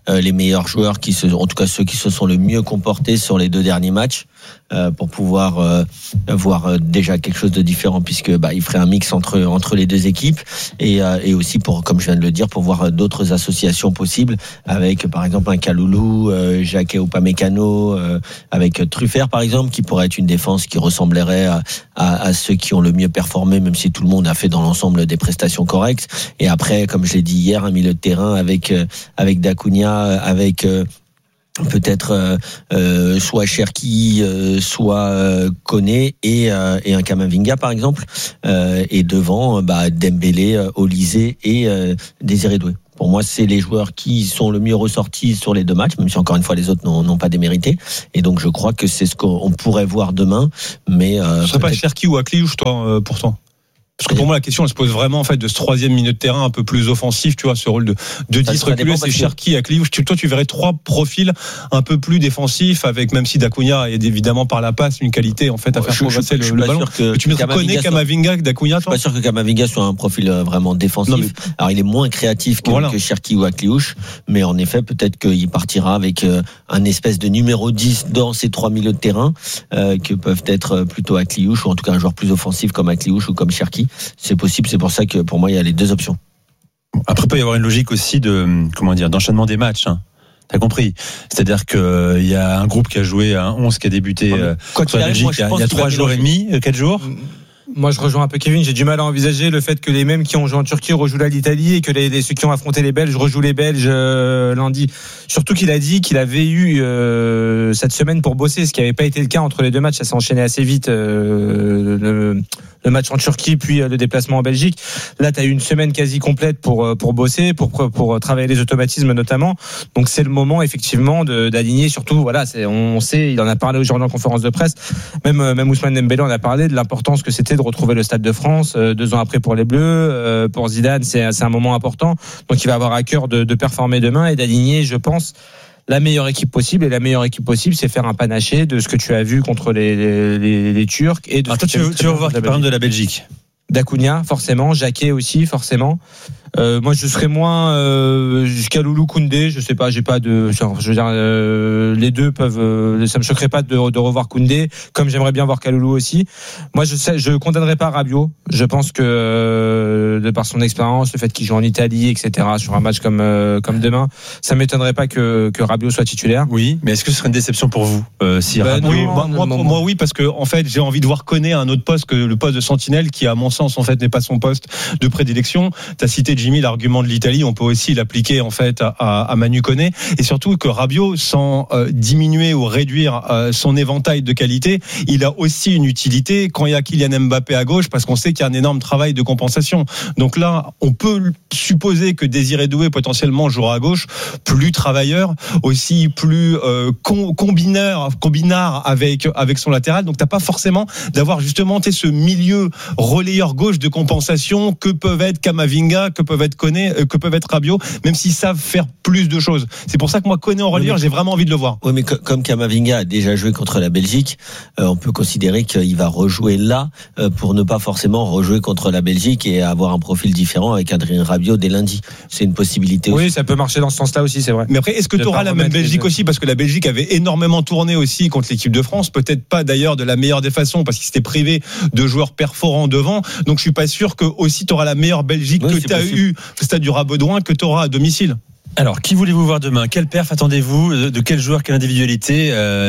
S6: les meilleurs joueurs en tout cas ceux qui se sont le mieux comportés sur les 2 derniers matchs, pour pouvoir voir déjà quelque chose de différent, puisque il ferait un mix entre les 2 équipes, et aussi pour, comme je viens de le dire, pour voir d'autres associations possibles avec par exemple un Kaloulou, Jacquet Upamecano, avec Truffert par exemple, qui pourrait être une défense qui ressemblerait à ceux qui ont le mieux performé, même si tout le monde a fait dans l'ensemble des prestations correctes. Et après, comme je l'ai dit hier, un milieu de terrain avec Dacunia, avec peut-être soit Cherki, soit Koné, et un Kamavinga par exemple, et devant Dembélé, Olysée et Désiré Doué. Pour moi, c'est les joueurs qui sont le mieux ressortis sur les 2 matchs, même si encore une fois les autres n'ont pas démérité. Et donc je crois que c'est ce qu'on pourrait voir demain. Mais
S1: ce serait pas Cherki ou Akliouche, toi, pourtant? Parce que pour moi, la question, elle se pose vraiment, en fait, de ce 3e milieu de terrain un peu plus offensif, tu vois, ce rôle de 10 reculé, c'est Cherki, Akliouche. Toi, tu verrais 3 profils un peu plus défensifs, avec, même si Dacunia a évidemment par la passe une qualité, en fait, à faire progresser le ballon. Tu me connais Kamavinga, Dacunia, toi?
S6: Je suis pas sûr que Kamavinga soit un profil vraiment défensif. Alors, il est moins créatif que Cherki ou Akliouche, mais en effet, peut-être qu'il partira avec un espèce de numéro 10 dans ces 3 milieux de terrain, que peuvent être plutôt Akliouche, ou en tout cas un joueur plus offensif comme Akliouche ou comme Cherki. C'est possible, c'est pour ça que pour moi il y a les 2 options.
S2: Après, il peut y avoir une logique aussi d'enchaînement des matchs. T'as compris. C'est-à-dire qu'il y a un groupe qui a joué à 11 qui a débuté sur la Belgique il y a 3 jours et demi, 4 jours.
S30: Moi, je rejoins un peu Kevin. J'ai du mal à envisager le fait que les mêmes qui ont joué en Turquie rejouent l'Italie, et que ceux qui ont affronté les Belges rejouent les Belges lundi. Surtout qu'il a dit qu'il avait eu cette semaine pour bosser, ce qui n'avait pas été le cas entre les 2 matchs. Ça s'est enchaîné assez vite, le match en Turquie, puis le déplacement en Belgique. Là, tu as eu une semaine quasi complète pour bosser, pour travailler les automatismes notamment. Donc c'est le moment effectivement d'aligner. Surtout, voilà, on sait, il en a parlé aujourd'hui en conférence de presse. Même Ousmane Dembélé en a parlé de l'importance que c'était de retrouver le Stade de France 2 ans après pour les Bleus. Pour Zidane, c'est un moment important. Donc il va avoir à cœur de performer demain et d'aligner, je pense, la meilleure équipe possible. Et la meilleure équipe possible, c'est faire un panaché de ce que tu as vu contre les Turcs. Et de
S2: toi, tu veux voir par exemple de la Belgique?
S30: Dacunia, forcément. Jacquet aussi, forcément. Moi, je serais moins jusqu'à Loulou Koundé. Je sais pas, j'ai pas de. Je veux dire, les 2 peuvent. Ça me choquerait pas de revoir Koundé, comme j'aimerais bien voir Kaloulou aussi. Moi, je condamnerais pas Rabiot. Je pense que de par son expérience, le fait qu'il joue en Italie, etc., sur un match comme demain, ça m'étonnerait pas que Rabiot soit titulaire.
S2: Oui, mais est-ce que ce serait une déception pour vous si Rabiot...
S1: Oui, moi, oui, parce que en fait, j'ai envie de voir Koné à un autre poste que le poste de sentinelle, qui à mon sens en fait n'est pas son poste de prédilection. T'as cité Jimmy l'argument de l'Italie, on peut aussi l'appliquer en fait à Manu Koné, et surtout que Rabiot, sans diminuer ou réduire son éventail de qualité, il a aussi une utilité quand il y a Kylian Mbappé à gauche, parce qu'on sait qu'il y a un énorme travail de compensation. Donc là, on peut supposer que Désiré Doué potentiellement jouera à gauche, plus travailleur, aussi plus combinard avec son latéral. Donc t'as pas forcément d'avoir justement ce milieu relayeur gauche de compensation que peuvent être Kamavinga, que peuvent être Koné, que peuvent être Rabiot, même s'ils savent faire plus de choses. C'est pour ça que moi, Koné en relayeur, j'ai vraiment envie de le voir.
S6: Oui, mais comme Kamavinga a déjà joué contre la Belgique, on peut considérer qu'il va rejouer là pour ne pas forcément rejouer contre la Belgique et avoir un profil différent avec Adrien Rabiot dès lundi. C'est une possibilité aussi.
S30: Oui, ça peut marcher dans ce sens-là aussi, c'est vrai.
S1: Mais après, est-ce que tu auras la même Belgique aussi? Parce que la Belgique avait énormément tourné aussi contre l'équipe de France. Peut-être pas d'ailleurs de la meilleure des façons, parce qu'ils s'étaient privés de joueurs perforants devant. Donc je suis pas sûr que aussi tu auras la meilleure Belgique que tu as eu au stade du Rabaudouin, que tu auras à domicile.
S2: Alors, qui voulez-vous voir demain? Quel perf attendez-vous? De quel joueur, quelle individualité?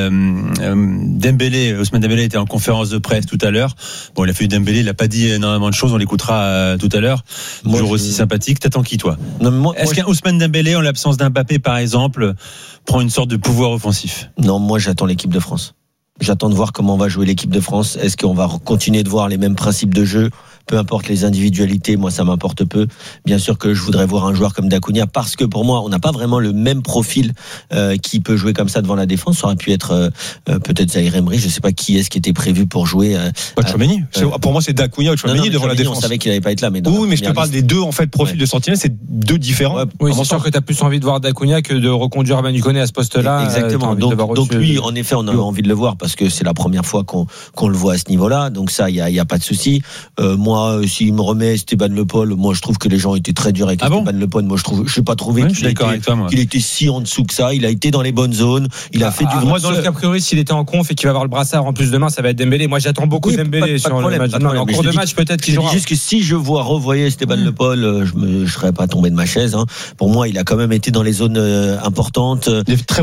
S2: Ousmane Dembélé était en conférence de presse tout à l'heure. Bon, il a fait Dembélé, il a pas dit énormément de choses, on l'écoutera tout à l'heure. Toujours aussi sympathique. T'attends qui, toi? Est-ce qu'un Ousmane Dembélé, en l'absence d'Mbappé, par exemple, prend une sorte de pouvoir offensif?
S6: Non, moi j'attends l'équipe de France. J'attends de voir comment va jouer l'équipe de France. Est-ce qu'on va continuer de voir les mêmes principes de jeu? Peu importe les individualités, moi ça m'importe peu. Bien sûr que je voudrais voir un joueur comme Dacunia, parce que pour moi on n'a pas vraiment le même profil qui peut jouer comme ça devant la défense. Ça aurait pu être peut-être Zahir Emery, je sais pas qui est-ce qui était prévu pour jouer.
S1: Tchouaméni. Pour moi c'est Dacunia ou Tchouaméni devant la défense.
S6: On savait qu'il n'allait pas être là, mais
S1: oui, mais je te parle des 2 en fait profils de sentinelle, c'est 2 différents.
S30: Oui, c'est sûr que tu as plus envie de voir Dacunia que de reconduire Manu Koné à ce poste-là.
S6: Exactement. Donc lui, en effet, on a envie de le voir parce que c'est la première fois qu'on le voit à ce niveau-là. Donc ça, il y a pas de souci. Moi, moi, s'il me remet Esteban Le Paul, moi je trouve que les gens étaient très durs avec Esteban Le Paul. Moi je n'ai pas trouvé qu'il était si en dessous que ça. Il a été dans les bonnes zones. Il a fait du.
S30: Moi, dans le cas priori, s'il était en conf et qu'il va avoir le brassard en plus demain, ça va être Dembélé. Moi, j'attends beaucoup Dembélé sur le match. En cours de match, peut-être qu'il jouera.
S6: Je dis juste que si je revoyais Esteban Le Paul, je ne serais pas tombé de ma chaise. Hein. Pour moi, il a quand même été dans les zones importantes.
S1: Très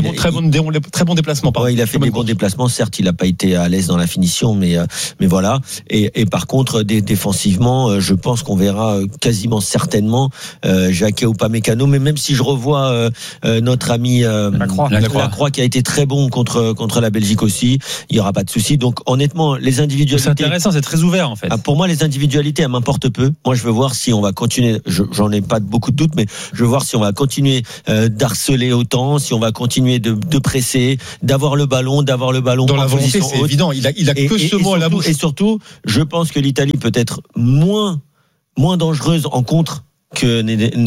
S1: bon déplacement.
S6: Ouais, il a fait des bons déplacements. Certes, il n'a pas été à l'aise dans la finition, mais voilà. Et par contre, défensivement, je pense qu'on verra quasiment certainement Jacquet Upamecano. Mais même si je revois notre ami Lacroix qui a été très bon contre la Belgique aussi, il y aura pas de souci. Donc honnêtement, les individualités.
S2: C'est intéressant, c'est très ouvert en fait.
S6: Pour moi, les individualités, elles m'importent peu. Moi, je veux voir si on va continuer. J'en ai pas beaucoup de doutes, mais je veux voir si on va continuer d'harceler autant, si on va continuer de presser, d'avoir le ballon
S1: dans la volonté, c'est évident. Il a que ce mot à la bouche.
S6: Et surtout, je pense que l'Italie peut être moins dangereuse en contre que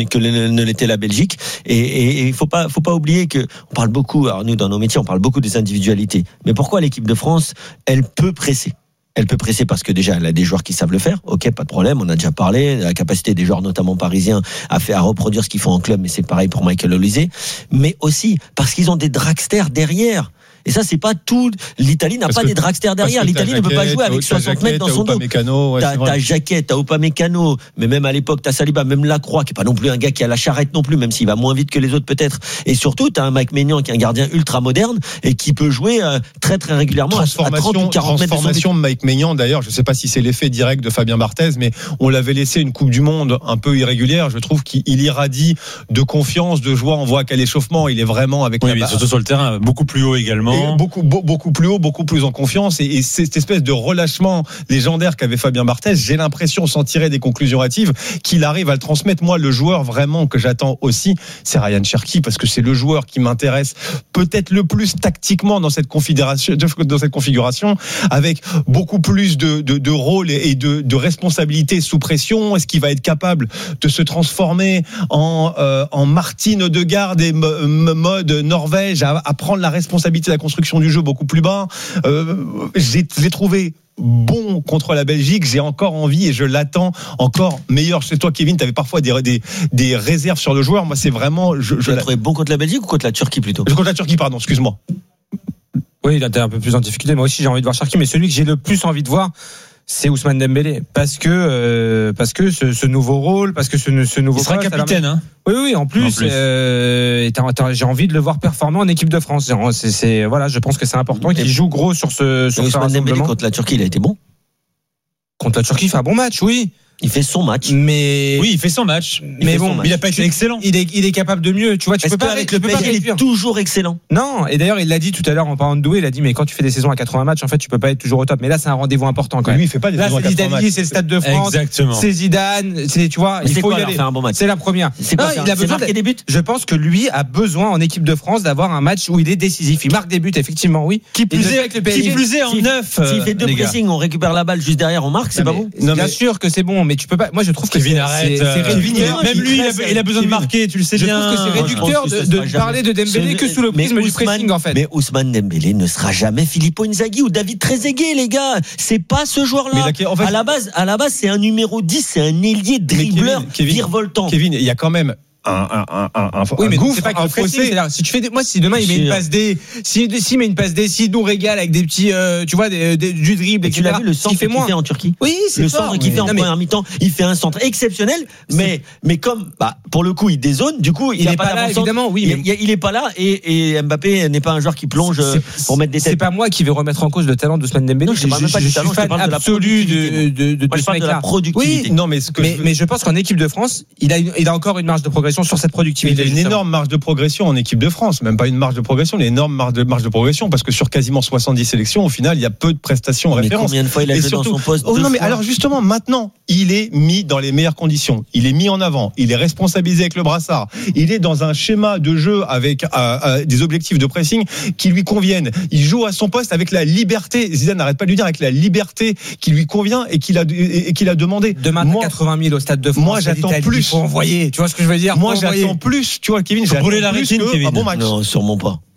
S6: ne l'était la Belgique. Et il faut pas oublier que on parle beaucoup. Alors nous, dans nos métiers, on parle beaucoup des individualités. Mais pourquoi l'équipe de France, elle peut presser? Elle peut presser parce que déjà elle a des joueurs qui savent le faire. Ok, pas de problème. On a déjà parlé de la capacité des joueurs, notamment parisiens, à reproduire ce qu'ils font en club. Mais c'est pareil pour Michael Olise. Mais aussi parce qu'ils ont des dragsters derrière. Et ça, c'est pas tout. L'Italie n'a pas des dragsters derrière. L'Italie ne peut pas jouer avec 60 mètres dans son dos. T'as Jacquet, t'as Upamecano, mais même à l'époque, t'as Saliba, même Lacroix, qui est pas non plus un gars qui a la charrette non plus, même s'il va moins vite que les autres peut-être. Et surtout, t'as un Mike Maignan qui est un gardien ultra moderne et qui peut jouer très très régulièrement à 30 ou 40 mètres de son but.
S1: Transformation de Mike Maignan, d'ailleurs, je sais pas si c'est l'effet direct de Fabien Barthez, mais on l'avait laissé une Coupe du Monde un peu irrégulière. Je trouve qu'il irradie de confiance, de joie. On voit qu'à l'échauffement, il est vraiment avec
S2: mais surtout sur le terrain, beaucoup plus haut également.
S1: Beaucoup plus haut, beaucoup plus en confiance, et cette espèce de relâchement légendaire qu'avait Fabien Barthez, j'ai l'impression, sans tirer des conclusions hâtives, qu'il arrive à le transmettre. Moi, le joueur vraiment que j'attends aussi, c'est Ryan Cherki, parce que c'est le joueur qui m'intéresse peut-être le plus tactiquement dans cette configuration, avec beaucoup plus de rôle et de responsabilité sous pression. Est-ce qu'il va être capable de se transformer en Martin Odegaard et mode Norvège, à prendre la responsabilité de la construction du jeu beaucoup plus bas. Je l'ai trouvé bon contre la Belgique. J'ai encore envie et je l'attends encore meilleur. Chez toi, Kevin, tu avais parfois des réserves sur le joueur. Moi, c'est vraiment.
S6: Je l'ai trouvé bon contre la Belgique ou contre la Turquie plutôt?
S1: Contre la Turquie, pardon, excuse-moi.
S30: Oui, il était un peu plus en difficulté. Moi aussi, j'ai envie de voir Cherki, mais celui que j'ai le plus envie de voir, c'est Ousmane Dembélé, parce que ce nouveau rôle, parce que ce nouveau.
S2: Il sera capitaine, hein.
S30: Oui, en plus. J'ai envie de le voir performer en équipe de France. Voilà, je pense que c'est important qu'il joue gros sur ce
S6: Ousmane Dembélé contre la Turquie, il a été bon.
S30: Contre la Turquie, il fait un bon match, oui.
S6: Il fait son match.
S30: Mais
S2: oui, il fait son match.
S30: Mais bon,
S2: il a pas été excellent.
S30: Il est capable de mieux. Tu vois, tu peux pas
S6: avec le PSG, il est toujours excellent.
S30: Non, et d'ailleurs, il l'a dit tout à l'heure en parlant de Doué, il a dit mais quand tu fais des saisons à 80 matchs, en fait, tu peux pas être toujours au top. Mais là, c'est un rendez-vous important quand même.
S1: Lui, il fait pas des saisons à 80 matchs.
S30: C'est le Stade de France.
S2: Exactement.
S30: C'est Zidane, tu vois, il faut y aller.
S6: Un bon match.
S30: C'est la première.
S6: Il a besoin de marquer des buts.
S30: Je pense que lui a besoin en équipe de France d'avoir un match où il est décisif. Il marque des buts effectivement, oui.
S2: Qui plus est en neuf.
S6: S'il fait deux pressings, on récupère la balle juste derrière, on marque, c'est pas bon.
S30: Bien sûr que c'est bon, mais tu peux pas. Moi, je trouve que
S2: Kevin, arrête. Même lui, il a besoin de marquer, tu le sais bien.
S30: Je trouve que c'est réducteur de parler de Dembélé que sous le prisme du pressing, en fait.
S6: Mais Ousmane Dembélé ne sera jamais Filippo Inzaghi ou David Trezeguet, les gars. C'est pas ce joueur-là. À la base, c'est un numéro 10, c'est un ailier dribbleur virevoltant.
S1: Kevin, il y a quand même
S30: oui, mais c'est pas un fossé. Si tu fais moi, si demain il met une passe D, s'il met une passe D, s'il nous régale avec des petits, tu vois, du dribble,
S6: tu l'as vu le centre qu'il fait en Turquie.
S30: Oui, c'est
S6: le centre qu'il fait en première mi-temps. Il fait un centre exceptionnel, mais comme, pour le coup, il dézone, du coup, il
S30: est pas là, évidemment, oui.
S6: Il est pas là et Mbappé n'est pas un joueur qui plonge pour mettre des têtes.
S30: C'est pas moi qui vais remettre en cause le talent d'Ousmane Dembélé.
S6: Je suis fan
S30: absolu de ce mec-là.
S6: Oui,
S30: non, mais je pense qu'en équipe de France, il a encore une marge de progression sur cette productivité.
S1: Il a une énorme marge de progression en équipe de France, même pas une marge de progression, une énorme marge de progression, parce que sur quasiment 70 sélections, au final, il y a peu de prestations en référence.
S6: Combien de fois il a joué dans son poste?
S1: Alors justement, maintenant, il est mis dans les meilleures conditions. Il est mis en avant. Il est responsabilisé avec le brassard. Il est dans un schéma de jeu avec des objectifs de pressing qui lui conviennent. Il joue à son poste avec la liberté. Zidane n'arrête pas de lui dire, avec la liberté qui lui convient et qu'il a demandé.
S30: Demain, 80 000 au Stade de France.
S1: Moi, j'attends plus.
S30: Il faut envoyer. Tu vois ce que je veux dire?
S1: Moi, j'attends plus. Tu vois, Kevin,
S2: faut brûler la rétine, Kevin.
S1: Un bon match.
S6: Non, sûrement pas.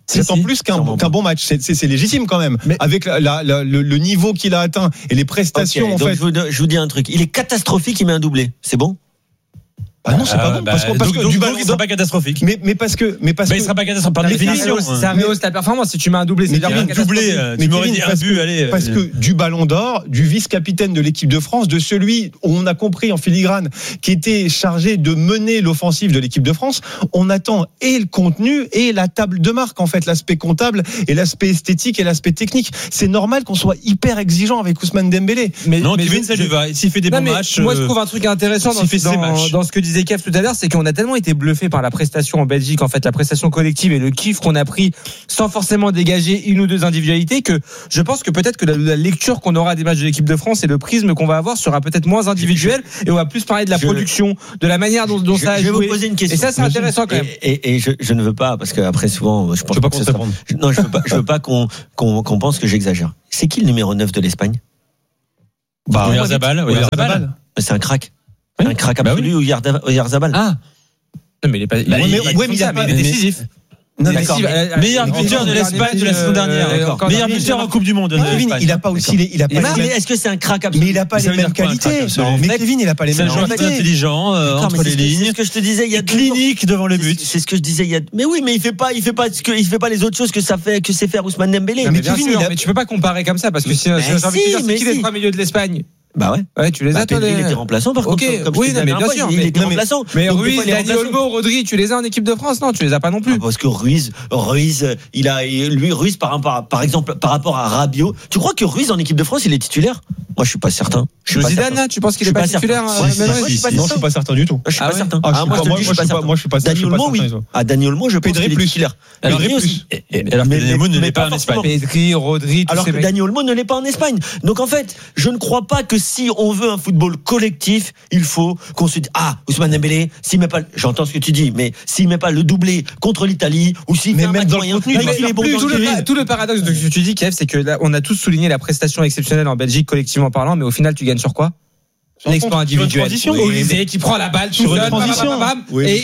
S1: J'attends plus qu'un bon match. C'est légitime quand même. Mais avec le niveau qu'il a atteint et les prestations,
S6: okay, je vous dis un truc. Il est catastrophique, il met un doublé. C'est bon?
S1: Ah non, c'est pas bon. Parce que
S2: du ballon, il sera pas catastrophique.
S1: Mais parce que
S2: il sera pas catastrophique par définition.
S30: Ça rehausse ta performance. Si tu mets un doublé, c'est bien
S2: un doublé. Tu m'aurais dit un but, allez.
S1: Parce que du ballon d'or, du vice-capitaine de l'équipe de France, de celui où on a compris en filigrane qui était chargé de mener l'offensive de l'équipe de France, on attend et le contenu et la table de marque, en fait, l'aspect comptable et l'aspect esthétique et l'aspect technique. C'est normal qu'on soit hyper exigeant avec Ousmane Dembélé.
S2: Non, Kevin, ça lui va. S'il fait des bons matchs.
S30: Moi, je trouve un truc intéressant dans ce que disait Kev tout à l'heure, c'est qu'on a tellement été bluffé par la prestation en Belgique, en fait, la prestation collective et le kiff qu'on a pris sans forcément dégager une ou deux individualités, que je pense que peut-être que la lecture qu'on aura des matchs de l'équipe de France et le prisme qu'on va avoir sera peut-être moins individuel et on va plus parler de la production, de la manière dont ça a joué.
S6: Je vais vous poser une question.
S30: Et ça, c'est intéressant quand même.
S6: Et je ne veux pas, parce qu'après souvent, je pense pas que non, je veux pas qu'on pense que j'exagère. C'est qui le numéro 9 de l'Espagne?
S2: Oyarzabal.
S6: C'est un crack. Un crack absolu, Oyarzabal.
S30: Ah. Non, mais il est pas. Il est décisif.
S2: Non, meilleur buteur de l'Espagne de la saison dernière. Meilleur buteur en Coupe du Monde.
S1: Il a pas aussi
S6: est-ce que c'est un crack absolu?
S1: Mais il a pas les mêmes qualités. Mais Kevin, il a pas les mêmes qualités.
S2: C'est un joueur intelligent entre les lignes.
S6: C'est ce que je te disais. Il y a
S2: clinique devant le but.
S6: C'est ce que je disais. Mais oui, mais il fait pas les autres choses que sait faire Ousmane Dembélé.
S30: Mais tu peux pas comparer comme ça parce que si j'ai envie de dire c'est qui les trois milieux de l'Espagne?
S6: Bah ouais.
S30: Tu les as, toi,
S6: il était remplaçant par contre.
S30: Oui, mais bien sûr.
S6: Il était remplaçant.
S30: Mais Ruiz, Dani Olmo, Rodri, tu les as en équipe de France? Non, tu les as pas non plus.
S6: Parce que Ruiz, Ruiz par exemple, par rapport à Rabiot, tu crois que Ruiz en équipe de France, il est titulaire? Moi, je suis pas certain.
S30: Zidane, tu penses qu'il est pas titulaire?
S1: Non, je suis pas certain du tout.
S6: Je suis pas certain.
S1: Moi, je suis pas certain.
S6: Dani Olmo, oui. Dani Olmo, je pense qu'il est titulaire.
S2: Alors Dani Olmo ne l'est pas en Espagne.
S30: Pedri, Rodri,
S6: alors que Dani Olmo ne l'est pas en Espagne. Donc en fait, je ne crois pas que si on veut un football collectif, il faut qu'on se dise Ousmane Dembélé, s'il met pas, j'entends ce que tu dis, mais s'il met pas le doublé contre l'Italie ou s'il fait un match moyen,
S30: tout le paradoxe de ce que tu dis, Kev, c'est que là, on a tous souligné la prestation exceptionnelle en Belgique collectivement parlant, mais au final, tu gagnes sur quoi? L'exploit individuel. Olysée qui prend la balle sur une transition. Et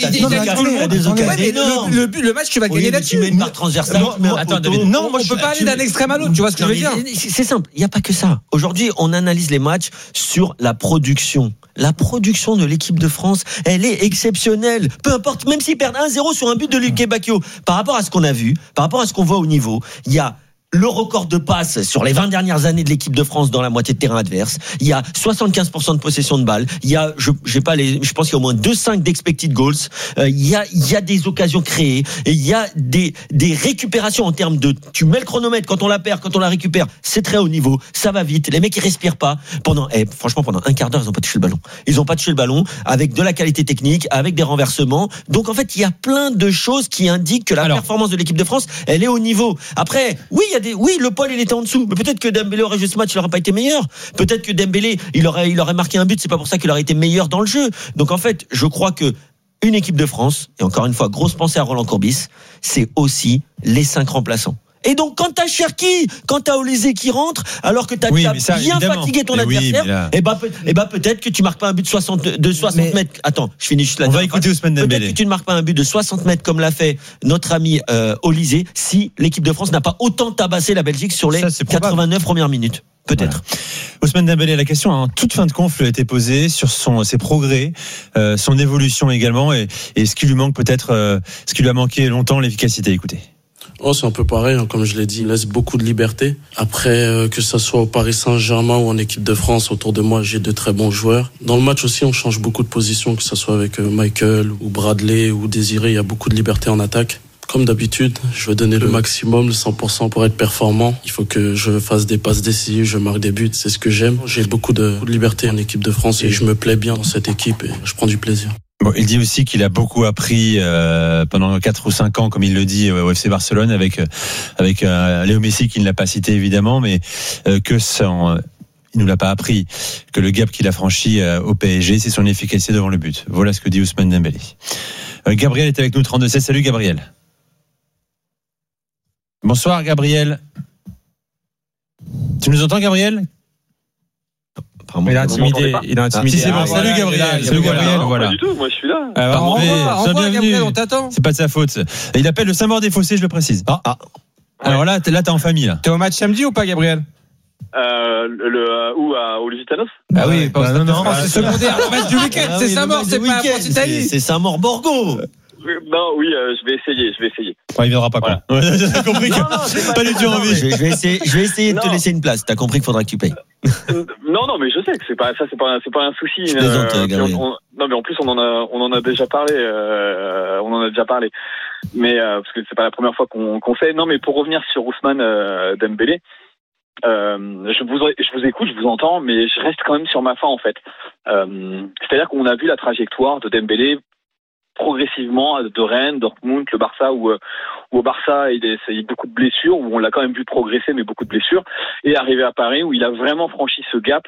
S30: le match, tu vas gagner là-dessus.
S6: Tu mets une barre transversale.
S30: Non, on peut pas aller d'un extrême à l'autre. Tu vois ce que je veux dire?
S6: C'est simple. Il n'y a pas que ça. Aujourd'hui, on analyse les matchs sur la production. La production de l'équipe de France, elle est exceptionnelle. Peu importe, même s'ils perdent 1-0 sur un but de Luque Bacchio. Par rapport à ce qu'on a vu, par rapport à ce qu'on voit au niveau, il y a le record de passes sur les 20 dernières années de l'équipe de France dans la moitié de terrain adverse. Il y a 75% de possession de balles. Il y a, je pense qu'il y a au moins 2,5 d'expected goals. Il y a des occasions créées. Et il y a des récupérations en termes de, tu mets le chronomètre quand on la perd, quand on la récupère. C'est très haut niveau. Ça va vite. Les mecs, ils respirent pas. Franchement, pendant un quart d'heure, ils ont pas touché le ballon. Ils ont pas touché le ballon avec de la qualité technique, avec des renversements. Donc, en fait, il y a plein de choses qui indiquent que la performance de l'équipe de France, elle est au niveau. Après, oui, le Paul, il était en dessous. Mais peut-être que Dembélé aurait joué ce match, il n'aurait pas été meilleur. Peut-être que Dembélé, il aurait marqué un but, c'est pas pour ça qu'il aurait été meilleur dans le jeu. Donc en fait, je crois que une équipe de France, et encore une fois, grosse pensée à Roland Courbis, c'est aussi les 5 remplaçants. Et donc, quand t'as Cherki, quand t'as Olysée qui rentre, alors que t'as bien fatigué ton adversaire, peut-être que tu marques pas un but de 60 mètres. Attends, je finis juste là.
S2: On va écouter Ousmane Dembélé.
S6: Peut-être que tu ne marques pas un but de 60 mètres comme l'a fait notre ami Olysée, si l'équipe de France n'a pas autant tabassé la Belgique sur les 89 premières minutes. Peut-être.
S2: Voilà. Ousmane Dembélé, la question en toute fin de conf lui a été posée sur ses progrès, son évolution également, et ce qui lui manque peut-être, ce qui lui a manqué longtemps, l'efficacité. Écoutez.
S8: C'est un peu pareil, comme je l'ai dit, il laisse beaucoup de liberté. Après, que ça soit au Paris Saint-Germain ou en équipe de France, autour de moi, j'ai de très bons joueurs. Dans le match aussi, on change beaucoup de positions, que ça soit avec Michael ou Bradley ou Désiré, il y a beaucoup de liberté en attaque. Comme d'habitude, je veux donner le maximum, le 100% pour être performant. Il faut que je fasse des passes décisives, je marque des buts, c'est ce que j'aime. J'ai beaucoup de liberté en équipe de France et je me plais bien dans cette équipe et je prends du plaisir.
S2: Bon, il dit aussi qu'il a beaucoup appris pendant 4 ou 5 ans, comme il le dit, au FC Barcelone, avec Léo Messi, qui ne l'a pas cité évidemment, mais que il nous l'a pas appris, que le gap qu'il a franchi au PSG, c'est son efficacité devant le but. Voilà ce que dit Ousmane Dembélé. Gabriel est avec nous, 32-16. Salut Gabriel. Bonsoir Gabriel. Tu nous entends Gabriel ?
S30: Il a intimidé.
S2: Si, c'est bon. Salut Gabriel.
S5: Salut Gabriel. Voilà. Pas du tout, moi je suis là.
S30: Envoie Gabriel, on t'attend.
S2: C'est pas de sa faute. Il appelle le Saint-Maur-des-Fossés, je le précise. Alors là, t'es en famille.
S30: T'es au match samedi ou pas, Gabriel?
S5: Au Lusitanos?
S30: Ah oui, non, c'est secondaire. Le match du week-end, c'est Saint-Maur, c'est pas France-Italie.
S27: C'est Saint-Maur-Borgo.
S5: Non, oui, je vais essayer.
S1: Il viendra pas, quoi.
S27: Voilà.
S2: T'as compris que pas du tout envie.
S27: Je vais essayer de te laisser une place. T'as compris qu'il faudra que tu payes.
S5: Non, mais je sais que c'est pas un souci.
S27: Je plaisante, Gabriel.
S5: Non, mais en plus on en a déjà parlé. Mais parce que c'est pas la première fois qu'on fait. Non, mais pour revenir sur Ousmane Dembélé, je vous écoute, je vous entends, mais je reste quand même sur ma faim en fait. C'est-à-dire qu'on a vu la trajectoire de Dembélé progressivement de Rennes, Dortmund, le Barça où au Barça il y a beaucoup de blessures, où on l'a quand même vu progresser mais beaucoup de blessures, et arrivé à Paris où il a vraiment franchi ce gap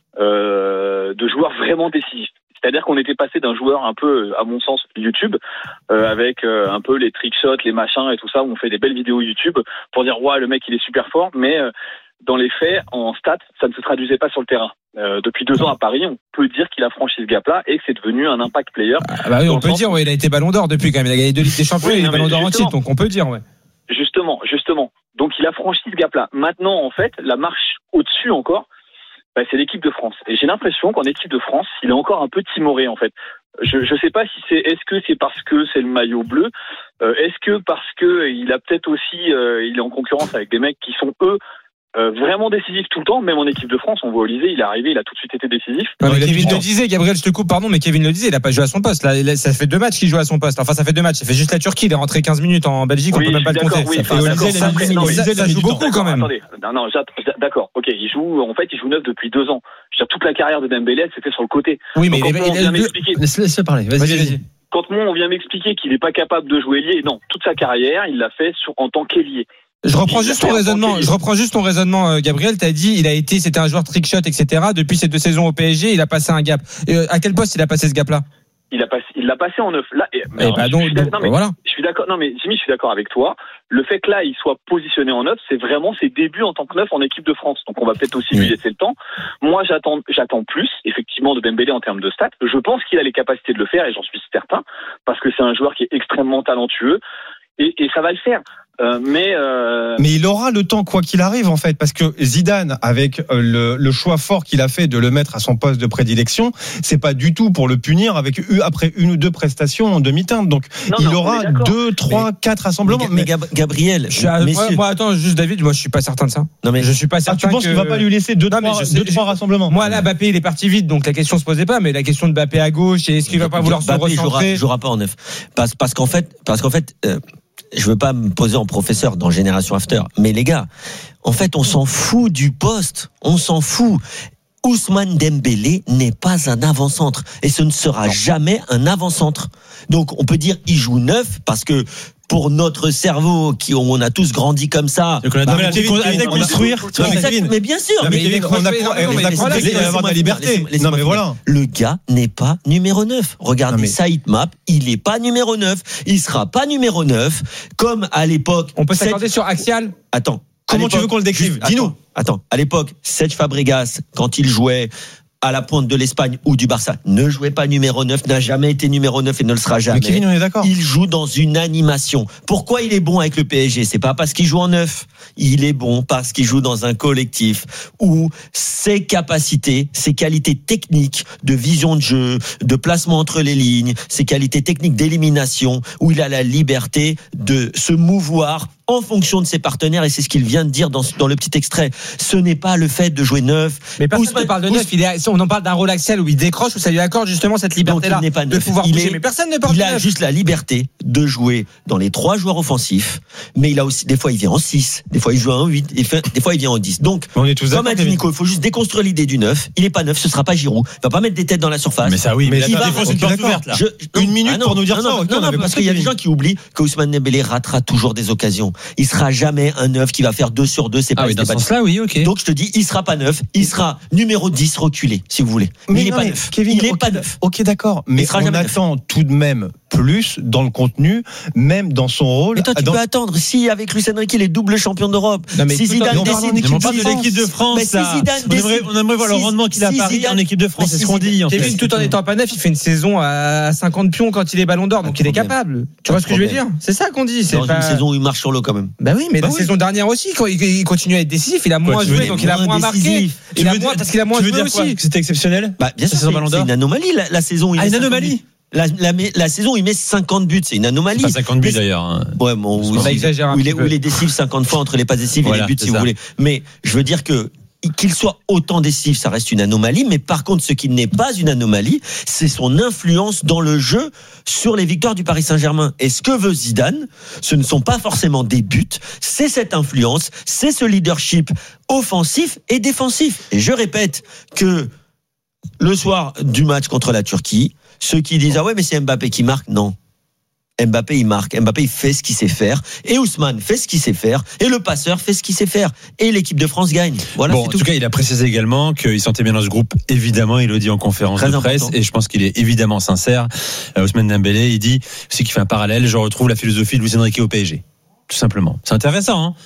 S5: de joueur vraiment décisif. C'est-à-dire qu'on était passé d'un joueur un peu, à mon sens, YouTube, avec un peu les trickshots, les machins et tout ça, où on fait des belles vidéos YouTube pour dire ouais, le mec il est super fort, mais dans les faits, en stats, ça ne se traduisait pas sur le terrain. Depuis 2 ans à Paris, on peut dire qu'il a franchi ce gap-là et que c'est devenu un impact player.
S30: Oui, on peut dire, il a été Ballon d'Or depuis quand même. Il a gagné 2 Ligues des Champions, il est Ballon d'Or en titre, donc on peut dire, ouais.
S5: Justement. Donc il a franchi ce gap-là. Maintenant, en fait, la marche au-dessus encore, c'est l'équipe de France. Et j'ai l'impression qu'en équipe de France, il est encore un peu timoré, en fait. Je sais pas si est-ce que c'est parce que c'est le maillot bleu, est-ce que parce que il a peut-être aussi, il est en concurrence avec des mecs qui sont eux, vraiment décisif tout le temps, même en équipe de France. On voit Olysée, il est arrivé, il a tout de suite été décisif.
S30: Non, mais Kevin le disait, Gabriel, je te coupe, pardon, mais Kevin le disait, il a pas joué à son poste. Là, ça fait 2 matchs qu'il joue à son poste. Enfin, ça fait 2 matchs. Ça fait juste la Turquie, il est rentré 15 minutes en Belgique,
S5: oui,
S30: on peut même pas le compter.
S5: Oui,
S30: ça joue beaucoup quand même.
S5: Attendez, non, d'accord, ok, il joue 9 depuis 2 ans. Je veux dire, toute la carrière de Dembélé, c'était sur le côté.
S30: Oui, mais
S1: laisse parler, vas-y.
S5: Quand on vient m'expliquer qu'il n'est pas capable de jouer ailier, non, toute sa carrière, il l'a fait en tant qu'ailier.
S30: Je reprends juste ton raisonnement, Gabriel. T'as dit, c'était un joueur trickshot, etc. Depuis ces 2 saisons au PSG, il a passé un gap. À quel poste il a passé ce gap-là?
S5: Il l'a passé en 9. Là,
S30: voilà.
S5: Je suis d'accord. Non, mais Jimmy, je suis d'accord avec toi. Le fait que là, il soit positionné en 9, c'est vraiment ses débuts en tant que 9 en équipe de France. Donc, on va peut-être aussi lui laisser le temps. Moi, j'attends plus, effectivement, de Dembélé en termes de stats. Je pense qu'il a les capacités de le faire, et j'en suis certain, parce que c'est un joueur qui est extrêmement talentueux, et ça va le faire. Mais
S1: il aura le temps quoi qu'il arrive en fait, parce que Zidane avec le choix fort qu'il a fait de le mettre à son poste de prédilection, c'est pas du tout pour le punir après 1 ou 2 prestations en demi-teinte. Donc il aura 2, 3, 4 rassemblements.
S27: Mais Gabriel,
S30: moi attends juste David, moi je suis pas certain de ça.
S27: Non mais
S30: je suis pas certain.
S1: Tu penses qu'il va pas lui laisser 2, 3 rassemblements?
S30: Moi là, Mbappé il est parti vite, donc la question se posait pas, mais la question de Mbappé à gauche, et est-ce qu'il va pas vouloir se recentrer?
S27: Il jouera pas en 9 parce qu'en fait je veux pas me poser en professeur dans Génération After, mais les gars, en fait, on s'en fout du poste, on s'en fout. Ousmane Dembélé n'est pas un avant-centre et ce ne sera jamais un avant-centre. Donc, on peut dire il joue 9 parce que pour notre cerveau, on a tous grandi comme ça.
S1: Construire.
S27: Mais bien sûr.
S1: On a avoir de la liberté. Non, mais voilà.
S27: Le gars n'est pas numéro 9. Regardez Saïd Map, il n'est pas numéro 9. Il sera pas numéro 9. Comme à l'époque.
S30: On peut s'accorder sur Axial?
S27: Attends.
S1: Comment tu veux qu'on le décrive? Dis-nous.
S27: Attends. À l'époque, Serge Fabregas, quand il jouait à la pointe de l'Espagne ou du Barça, ne jouait pas numéro 9, n'a jamais été numéro 9 et ne le sera jamais.
S1: Mais Kevin, on est d'accord.
S27: Il joue dans une animation. Pourquoi il est bon avec le PSG? C'est pas parce qu'il joue en 9. Il est bon parce qu'il joue dans un collectif où ses capacités, ses qualités techniques de vision de jeu, de placement entre les lignes, ses qualités techniques d'élimination, où il a la liberté de se mouvoir en fonction de ses partenaires, et c'est ce qu'il vient de dire dans le petit extrait. Ce n'est pas le fait de jouer 9.
S30: Mais personne ne parle de 9. On en parle d'un rôle axial où il décroche, où ça lui accorde justement cette liberté-là de pouvoir bouger. Mais personne ne parle de 9.
S27: Il a juste la liberté de jouer dans les 3 joueurs offensifs, mais il a aussi, des fois il vient en 6, des fois il joue en 8, des fois il vient en 10. Donc, comme a dit Nico, il faut juste déconstruire l'idée du 9. Il n'est pas 9, ce sera pas Giroud. Il va pas mettre des têtes dans la surface.
S2: Mais ça oui, mais
S27: il
S2: va défoncer une porte ouverte là.
S1: Une minute pour nous dire ça.
S27: Non, parce qu'il y a des gens qui oublient que Ousmane Dembélé ratera toujours des occasions. Il sera jamais un 9 qui va faire 2 sur 2. C'est pas
S2: dans ce sens-là, oui, ok.
S27: Donc je te dis, il sera pas 9. Il sera numéro 10 reculé, si vous voulez. Mais il n'est pas 9.
S1: Kevin,
S27: il n'est pas 9.
S1: Ok, d'accord. Mais on attend tout de même plus dans le contenu, même dans son rôle.
S27: Mais toi, tu peux attendre. Si avec Luis Enrique, il est double champion d'Europe. Si Zidane décide,
S2: on parle de l'équipe de France. On aimerait voir le rendement qu'il a à Paris en équipe de France. C'est ce qu'on dit.
S30: Kevin, tout en étant pas neuf, il fait une saison à 50 pions quand il est Ballon d'Or, donc il est capable. Tu vois ce que je veux dire? C'est ça qu'on dit.
S27: C'est une saison où il marche sur l'eau quand même.
S30: Bah oui, mais la saison dernière aussi, quand il continue à être décisif, il a moins joué, donc il a moins marqué. Parce qu'il a moins joué aussi.
S2: C'était exceptionnel.
S27: Bien sûr, c'est une anomalie la saison.
S2: Une anomalie.
S27: La saison, il met 50 buts, c'est une anomalie.
S2: C'est pas 50 buts d'ailleurs.
S27: Ouais, bon, où il est décisif 50 fois entre les passes décisives et les buts, si vous voulez. Mais je veux dire qu'il soit autant décisif, ça reste une anomalie. Mais par contre, ce qui n'est pas une anomalie, c'est son influence dans le jeu sur les victoires du Paris Saint-Germain. Et ce que veut Zidane, ce ne sont pas forcément des buts, c'est cette influence, c'est ce leadership offensif et défensif. Et je répète que le soir du match contre la Turquie, ceux qui disent ah ouais mais c'est Mbappé qui marque, non. Mbappé il marque, Mbappé il fait ce qu'il sait faire, et Ousmane fait ce qu'il sait faire, et le passeur fait ce qu'il sait faire, et l'équipe de France gagne. Voilà.
S2: Bon, en tout cas, il a précisé également qu'il sentait bien dans ce groupe. Évidemment, il le dit en conférence de presse, et je pense qu'il est évidemment sincère. Ousmane Dembélé, il dit aussi qu'il fait un parallèle. Je retrouve la philosophie de Luis Enrique au PSG, tout simplement. C'est intéressant. Hein,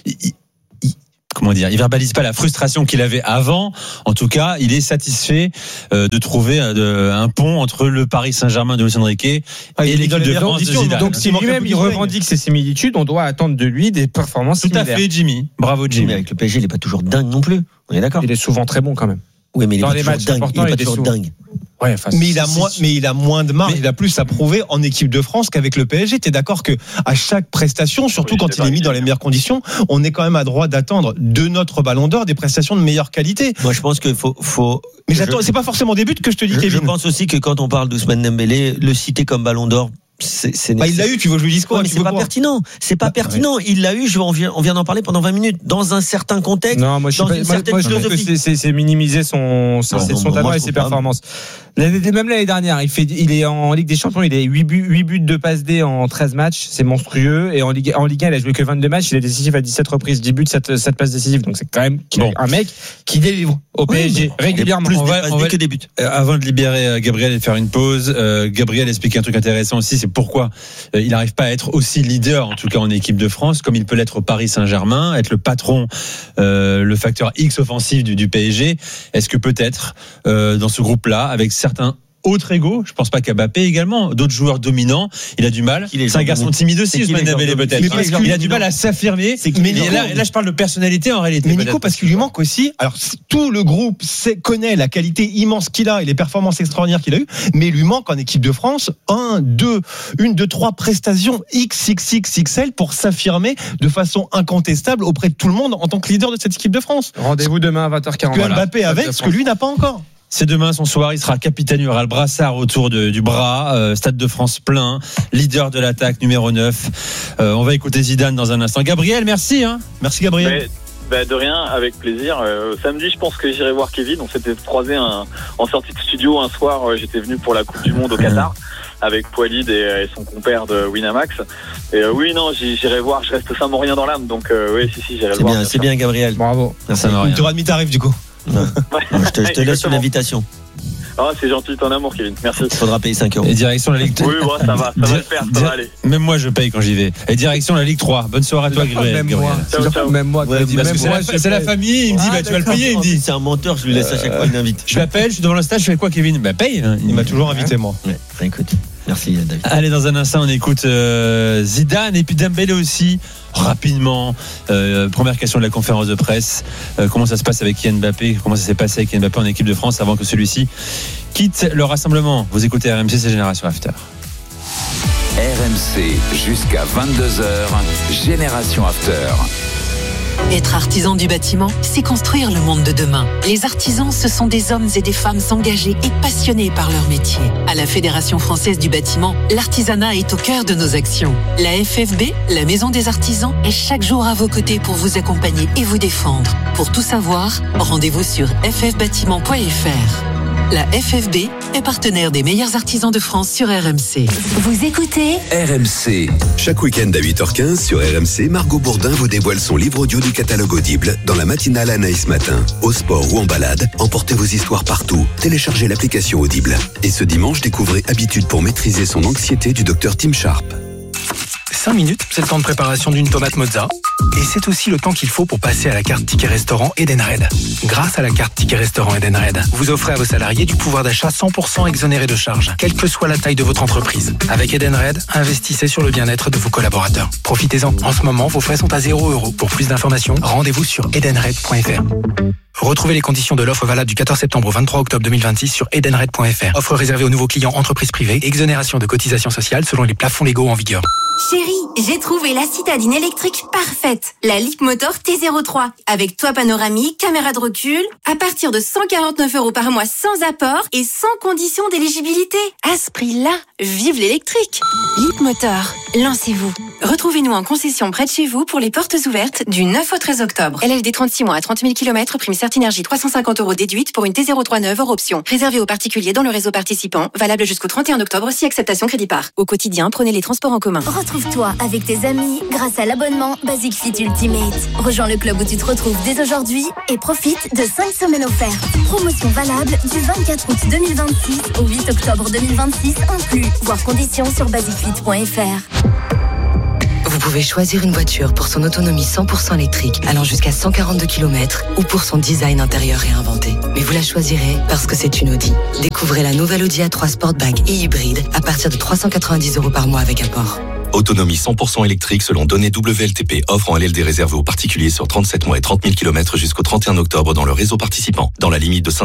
S2: comment dire, il verbalise pas la frustration qu'il avait avant. En tout cas, il est satisfait de trouver un pont entre le Paris Saint-Germain de Luis Enrique et l'équipe de France de Zidane.
S30: Donc si lui-même il revendique ces similitudes, on doit attendre de lui des performances similaires.
S2: Tout à fait, Jimmy. Bravo, Jimmy.
S27: Mais avec le PSG, il est pas toujours dingue non plus. On est d'accord.
S30: Il est souvent très bon quand même.
S27: Oui, mais il est
S30: dans
S27: pas
S30: les
S27: toujours
S30: matchs
S27: dingue.
S30: importants,
S27: Il est pas toujours dingue.
S30: Ouais,
S1: mais il a moins de marge, il a plus à prouver en équipe de France qu'avec le PSG. T'es d'accord que à chaque prestation, surtout quand il est mis dans les meilleures conditions, on est quand même à droit d'attendre de notre Ballon d'Or des prestations de meilleure qualité.
S27: Moi, je pense qu'il faut.
S1: Mais j'attends, c'est pas forcément des buts que je te dis, Kevin.
S27: Je pense aussi que quand on parle d'Ousmane Dembélé, le citer comme Ballon d'Or,
S1: il l'a eu, tu veux que je lui dise quoi?
S27: Ouais, mais c'est pas pertinent. C'est pas pertinent. Ouais. Il l'a eu, on vient d'en parler pendant 20 minutes. Dans un certain contexte.
S30: Non, moi, je trouve que c'est minimiser son talent et ses performances. Même l'année dernière, il est en Ligue des Champions, il a 8 buts de passe D en 13 matchs. C'est monstrueux. Et en Ligue 1, il a joué que 22 matchs. Il est décisif à 17 reprises, 10 buts, 7 passes décisives. Donc c'est quand même un mec qui délivre au PSG régulièrement.
S27: On va que des buts.
S2: Avant de libérer Gabriel et de faire une pause, Gabriel explique un truc intéressant aussi, c'est pourquoi il n'arrive pas à être aussi leader, en tout cas en équipe de France, comme il peut l'être au Paris Saint-Germain, être le patron, le facteur X offensif du PSG. Est-ce que peut-être dans ce groupe-là, avec certains autres égaux, je pense pas qu'à Mbappé également, d'autres joueurs dominants, il a du mal. C'est un garçon timide aussi, Ousmane Dembélé peut-être. Il a du mal à s'affirmer. Mais là, je parle de personnalité en réalité.
S1: Mais Nico, parce qu'il lui manque aussi. Alors tout le groupe connaît la qualité immense qu'il a et les performances extraordinaires qu'il a eues, mais il lui manque en équipe de France 1, 2, 3 prestations XXXXL pour s'affirmer de façon incontestable auprès de tout le monde en tant que leader de cette équipe de France.
S30: Rendez-vous demain à 20h40.
S1: Que Mbappé avec, ce que lui n'a pas encore.
S2: C'est demain son soir, il sera capitaine, il aura le brassard autour du bras, Stade de France plein, leader de l'attaque numéro 9. On va écouter Zidane dans un instant. Gabriel, merci. Merci Gabriel.
S5: De rien, avec plaisir. Samedi, je pense que j'irai voir Kevin. On s'était croisés en sortie de studio un soir. J'étais venu pour la Coupe du Monde au Qatar avec Poilid et son compère de Winamax. Et oui, non, j'irai voir. Je reste Saint-Maurien dans l'âme, donc oui, j'irai le voir.
S27: C'est bien, Gabriel.
S30: Bravo.
S1: Une tour et demi tarif du coup.
S27: Je te laisse une invitation.
S5: Ah, c'est gentil, ton amour, Kevin. Merci.
S27: Il faudra payer 5 €.
S2: Et direction la Ligue 3.
S5: Oui, bon, ça va le faire, ça va aller.
S2: Même moi, je paye quand j'y vais. Et direction la Ligue 3. Bonne soirée à toi, Gabriel.
S30: Même moi.
S2: C'est la famille. Il me dit, tu vas le payer. Il me dit.
S27: C'est un menteur, je lui laisse à chaque fois une invite.
S2: Je l'appelle, je suis devant le stade, je fais quoi, Kevin? Paye.
S1: Il m'a toujours invité, moi.
S27: Écoute. Merci, David.
S2: Allez, dans un instant, on écoute Zidane et puis Dembélé aussi. Rapidement, première question de la conférence de presse. Comment ça se passe avec Kylian Mbappé? Comment ça s'est passé avec Kylian Mbappé en équipe de France avant que celui-ci quitte le rassemblement? Vous écoutez RMC, c'est Génération After.
S9: RMC jusqu'à 22h, Génération After.
S16: Être artisan du bâtiment, c'est construire le monde de demain. Les artisans, ce sont des hommes et des femmes engagés et passionnés par leur métier. À la Fédération française du bâtiment, l'artisanat est au cœur de nos actions. La FFB, la Maison des artisans, est chaque jour à vos côtés pour vous accompagner et vous défendre. Pour tout savoir, rendez-vous sur ffbâtiment.fr. La FFB est partenaire des meilleurs artisans de France sur RMC.
S4: Vous écoutez
S9: RMC.
S12: Chaque week-end à 8h15 sur RMC, Margot Bourdin vous dévoile son livre audio du catalogue Audible dans la matinale Anaïs Matin. Au sport ou en balade, emportez vos histoires partout. Téléchargez l'application Audible. Et ce dimanche, découvrez Habitude pour maîtriser son anxiété du docteur Tim Sharp.
S15: 5 minutes, c'est le temps de préparation d'une tomate mozza. Et c'est aussi le temps qu'il faut pour passer à la carte Ticket Restaurant Edenred. Grâce à la carte Ticket Restaurant Edenred, vous offrez à vos salariés du pouvoir d'achat 100% exonéré de charges, quelle que soit la taille de votre entreprise. Avec Edenred, investissez sur le bien-être de vos collaborateurs. Profitez-en. En ce moment, vos frais sont à 0 €. Pour plus d'informations, rendez-vous sur edenred.fr. Retrouvez les conditions de l'offre valable du 14 septembre au 23 octobre 2026 sur edenred.fr. Offre réservée aux nouveaux clients entreprises privées. Exonération de cotisations sociales selon les plafonds légaux en vigueur.
S14: Chérie, j'ai trouvé la citadine électrique parfaite. La Leapmotor T03. Avec toit panoramique, caméra de recul. À partir de 149 € par mois sans apport et sans condition d'éligibilité. À ce prix-là, vive l'électrique. Leapmotor, lancez-vous. Retrouvez-nous en concession près de chez vous pour les portes ouvertes du 9 au 13 octobre. LLD 36 mois à 30 000 km, prime Certinergie 350 € déduite pour une T03 neuve hors option. Réservé aux particuliers dans le réseau participant. Valable jusqu'au 31 octobre si acceptation crédit par. Au quotidien, prenez les transports en commun.
S17: Retrouve-toi avec tes amis grâce à l'abonnement Basic Fit Ultimate. Rejoins le club où tu te retrouves dès aujourd'hui et profite de 5 semaines offertes. Promotion valable du 24 août 2026 au 8 octobre 2026 inclus. Voir conditions sur basicfit.fr.
S18: Vous pouvez choisir une voiture pour son autonomie 100% électrique allant jusqu'à 142 km ou pour son design intérieur réinventé. Mais vous la choisirez parce que c'est une Audi. Découvrez la nouvelle Audi A3 Sportback et hybride à partir de 390 € par mois avec apport.
S19: Autonomie 100% électrique selon données WLTP. Offre en LLD réservé aux particuliers sur 37 mois et 30 000 km jusqu'au 31 octobre dans le réseau participant. Dans la limite de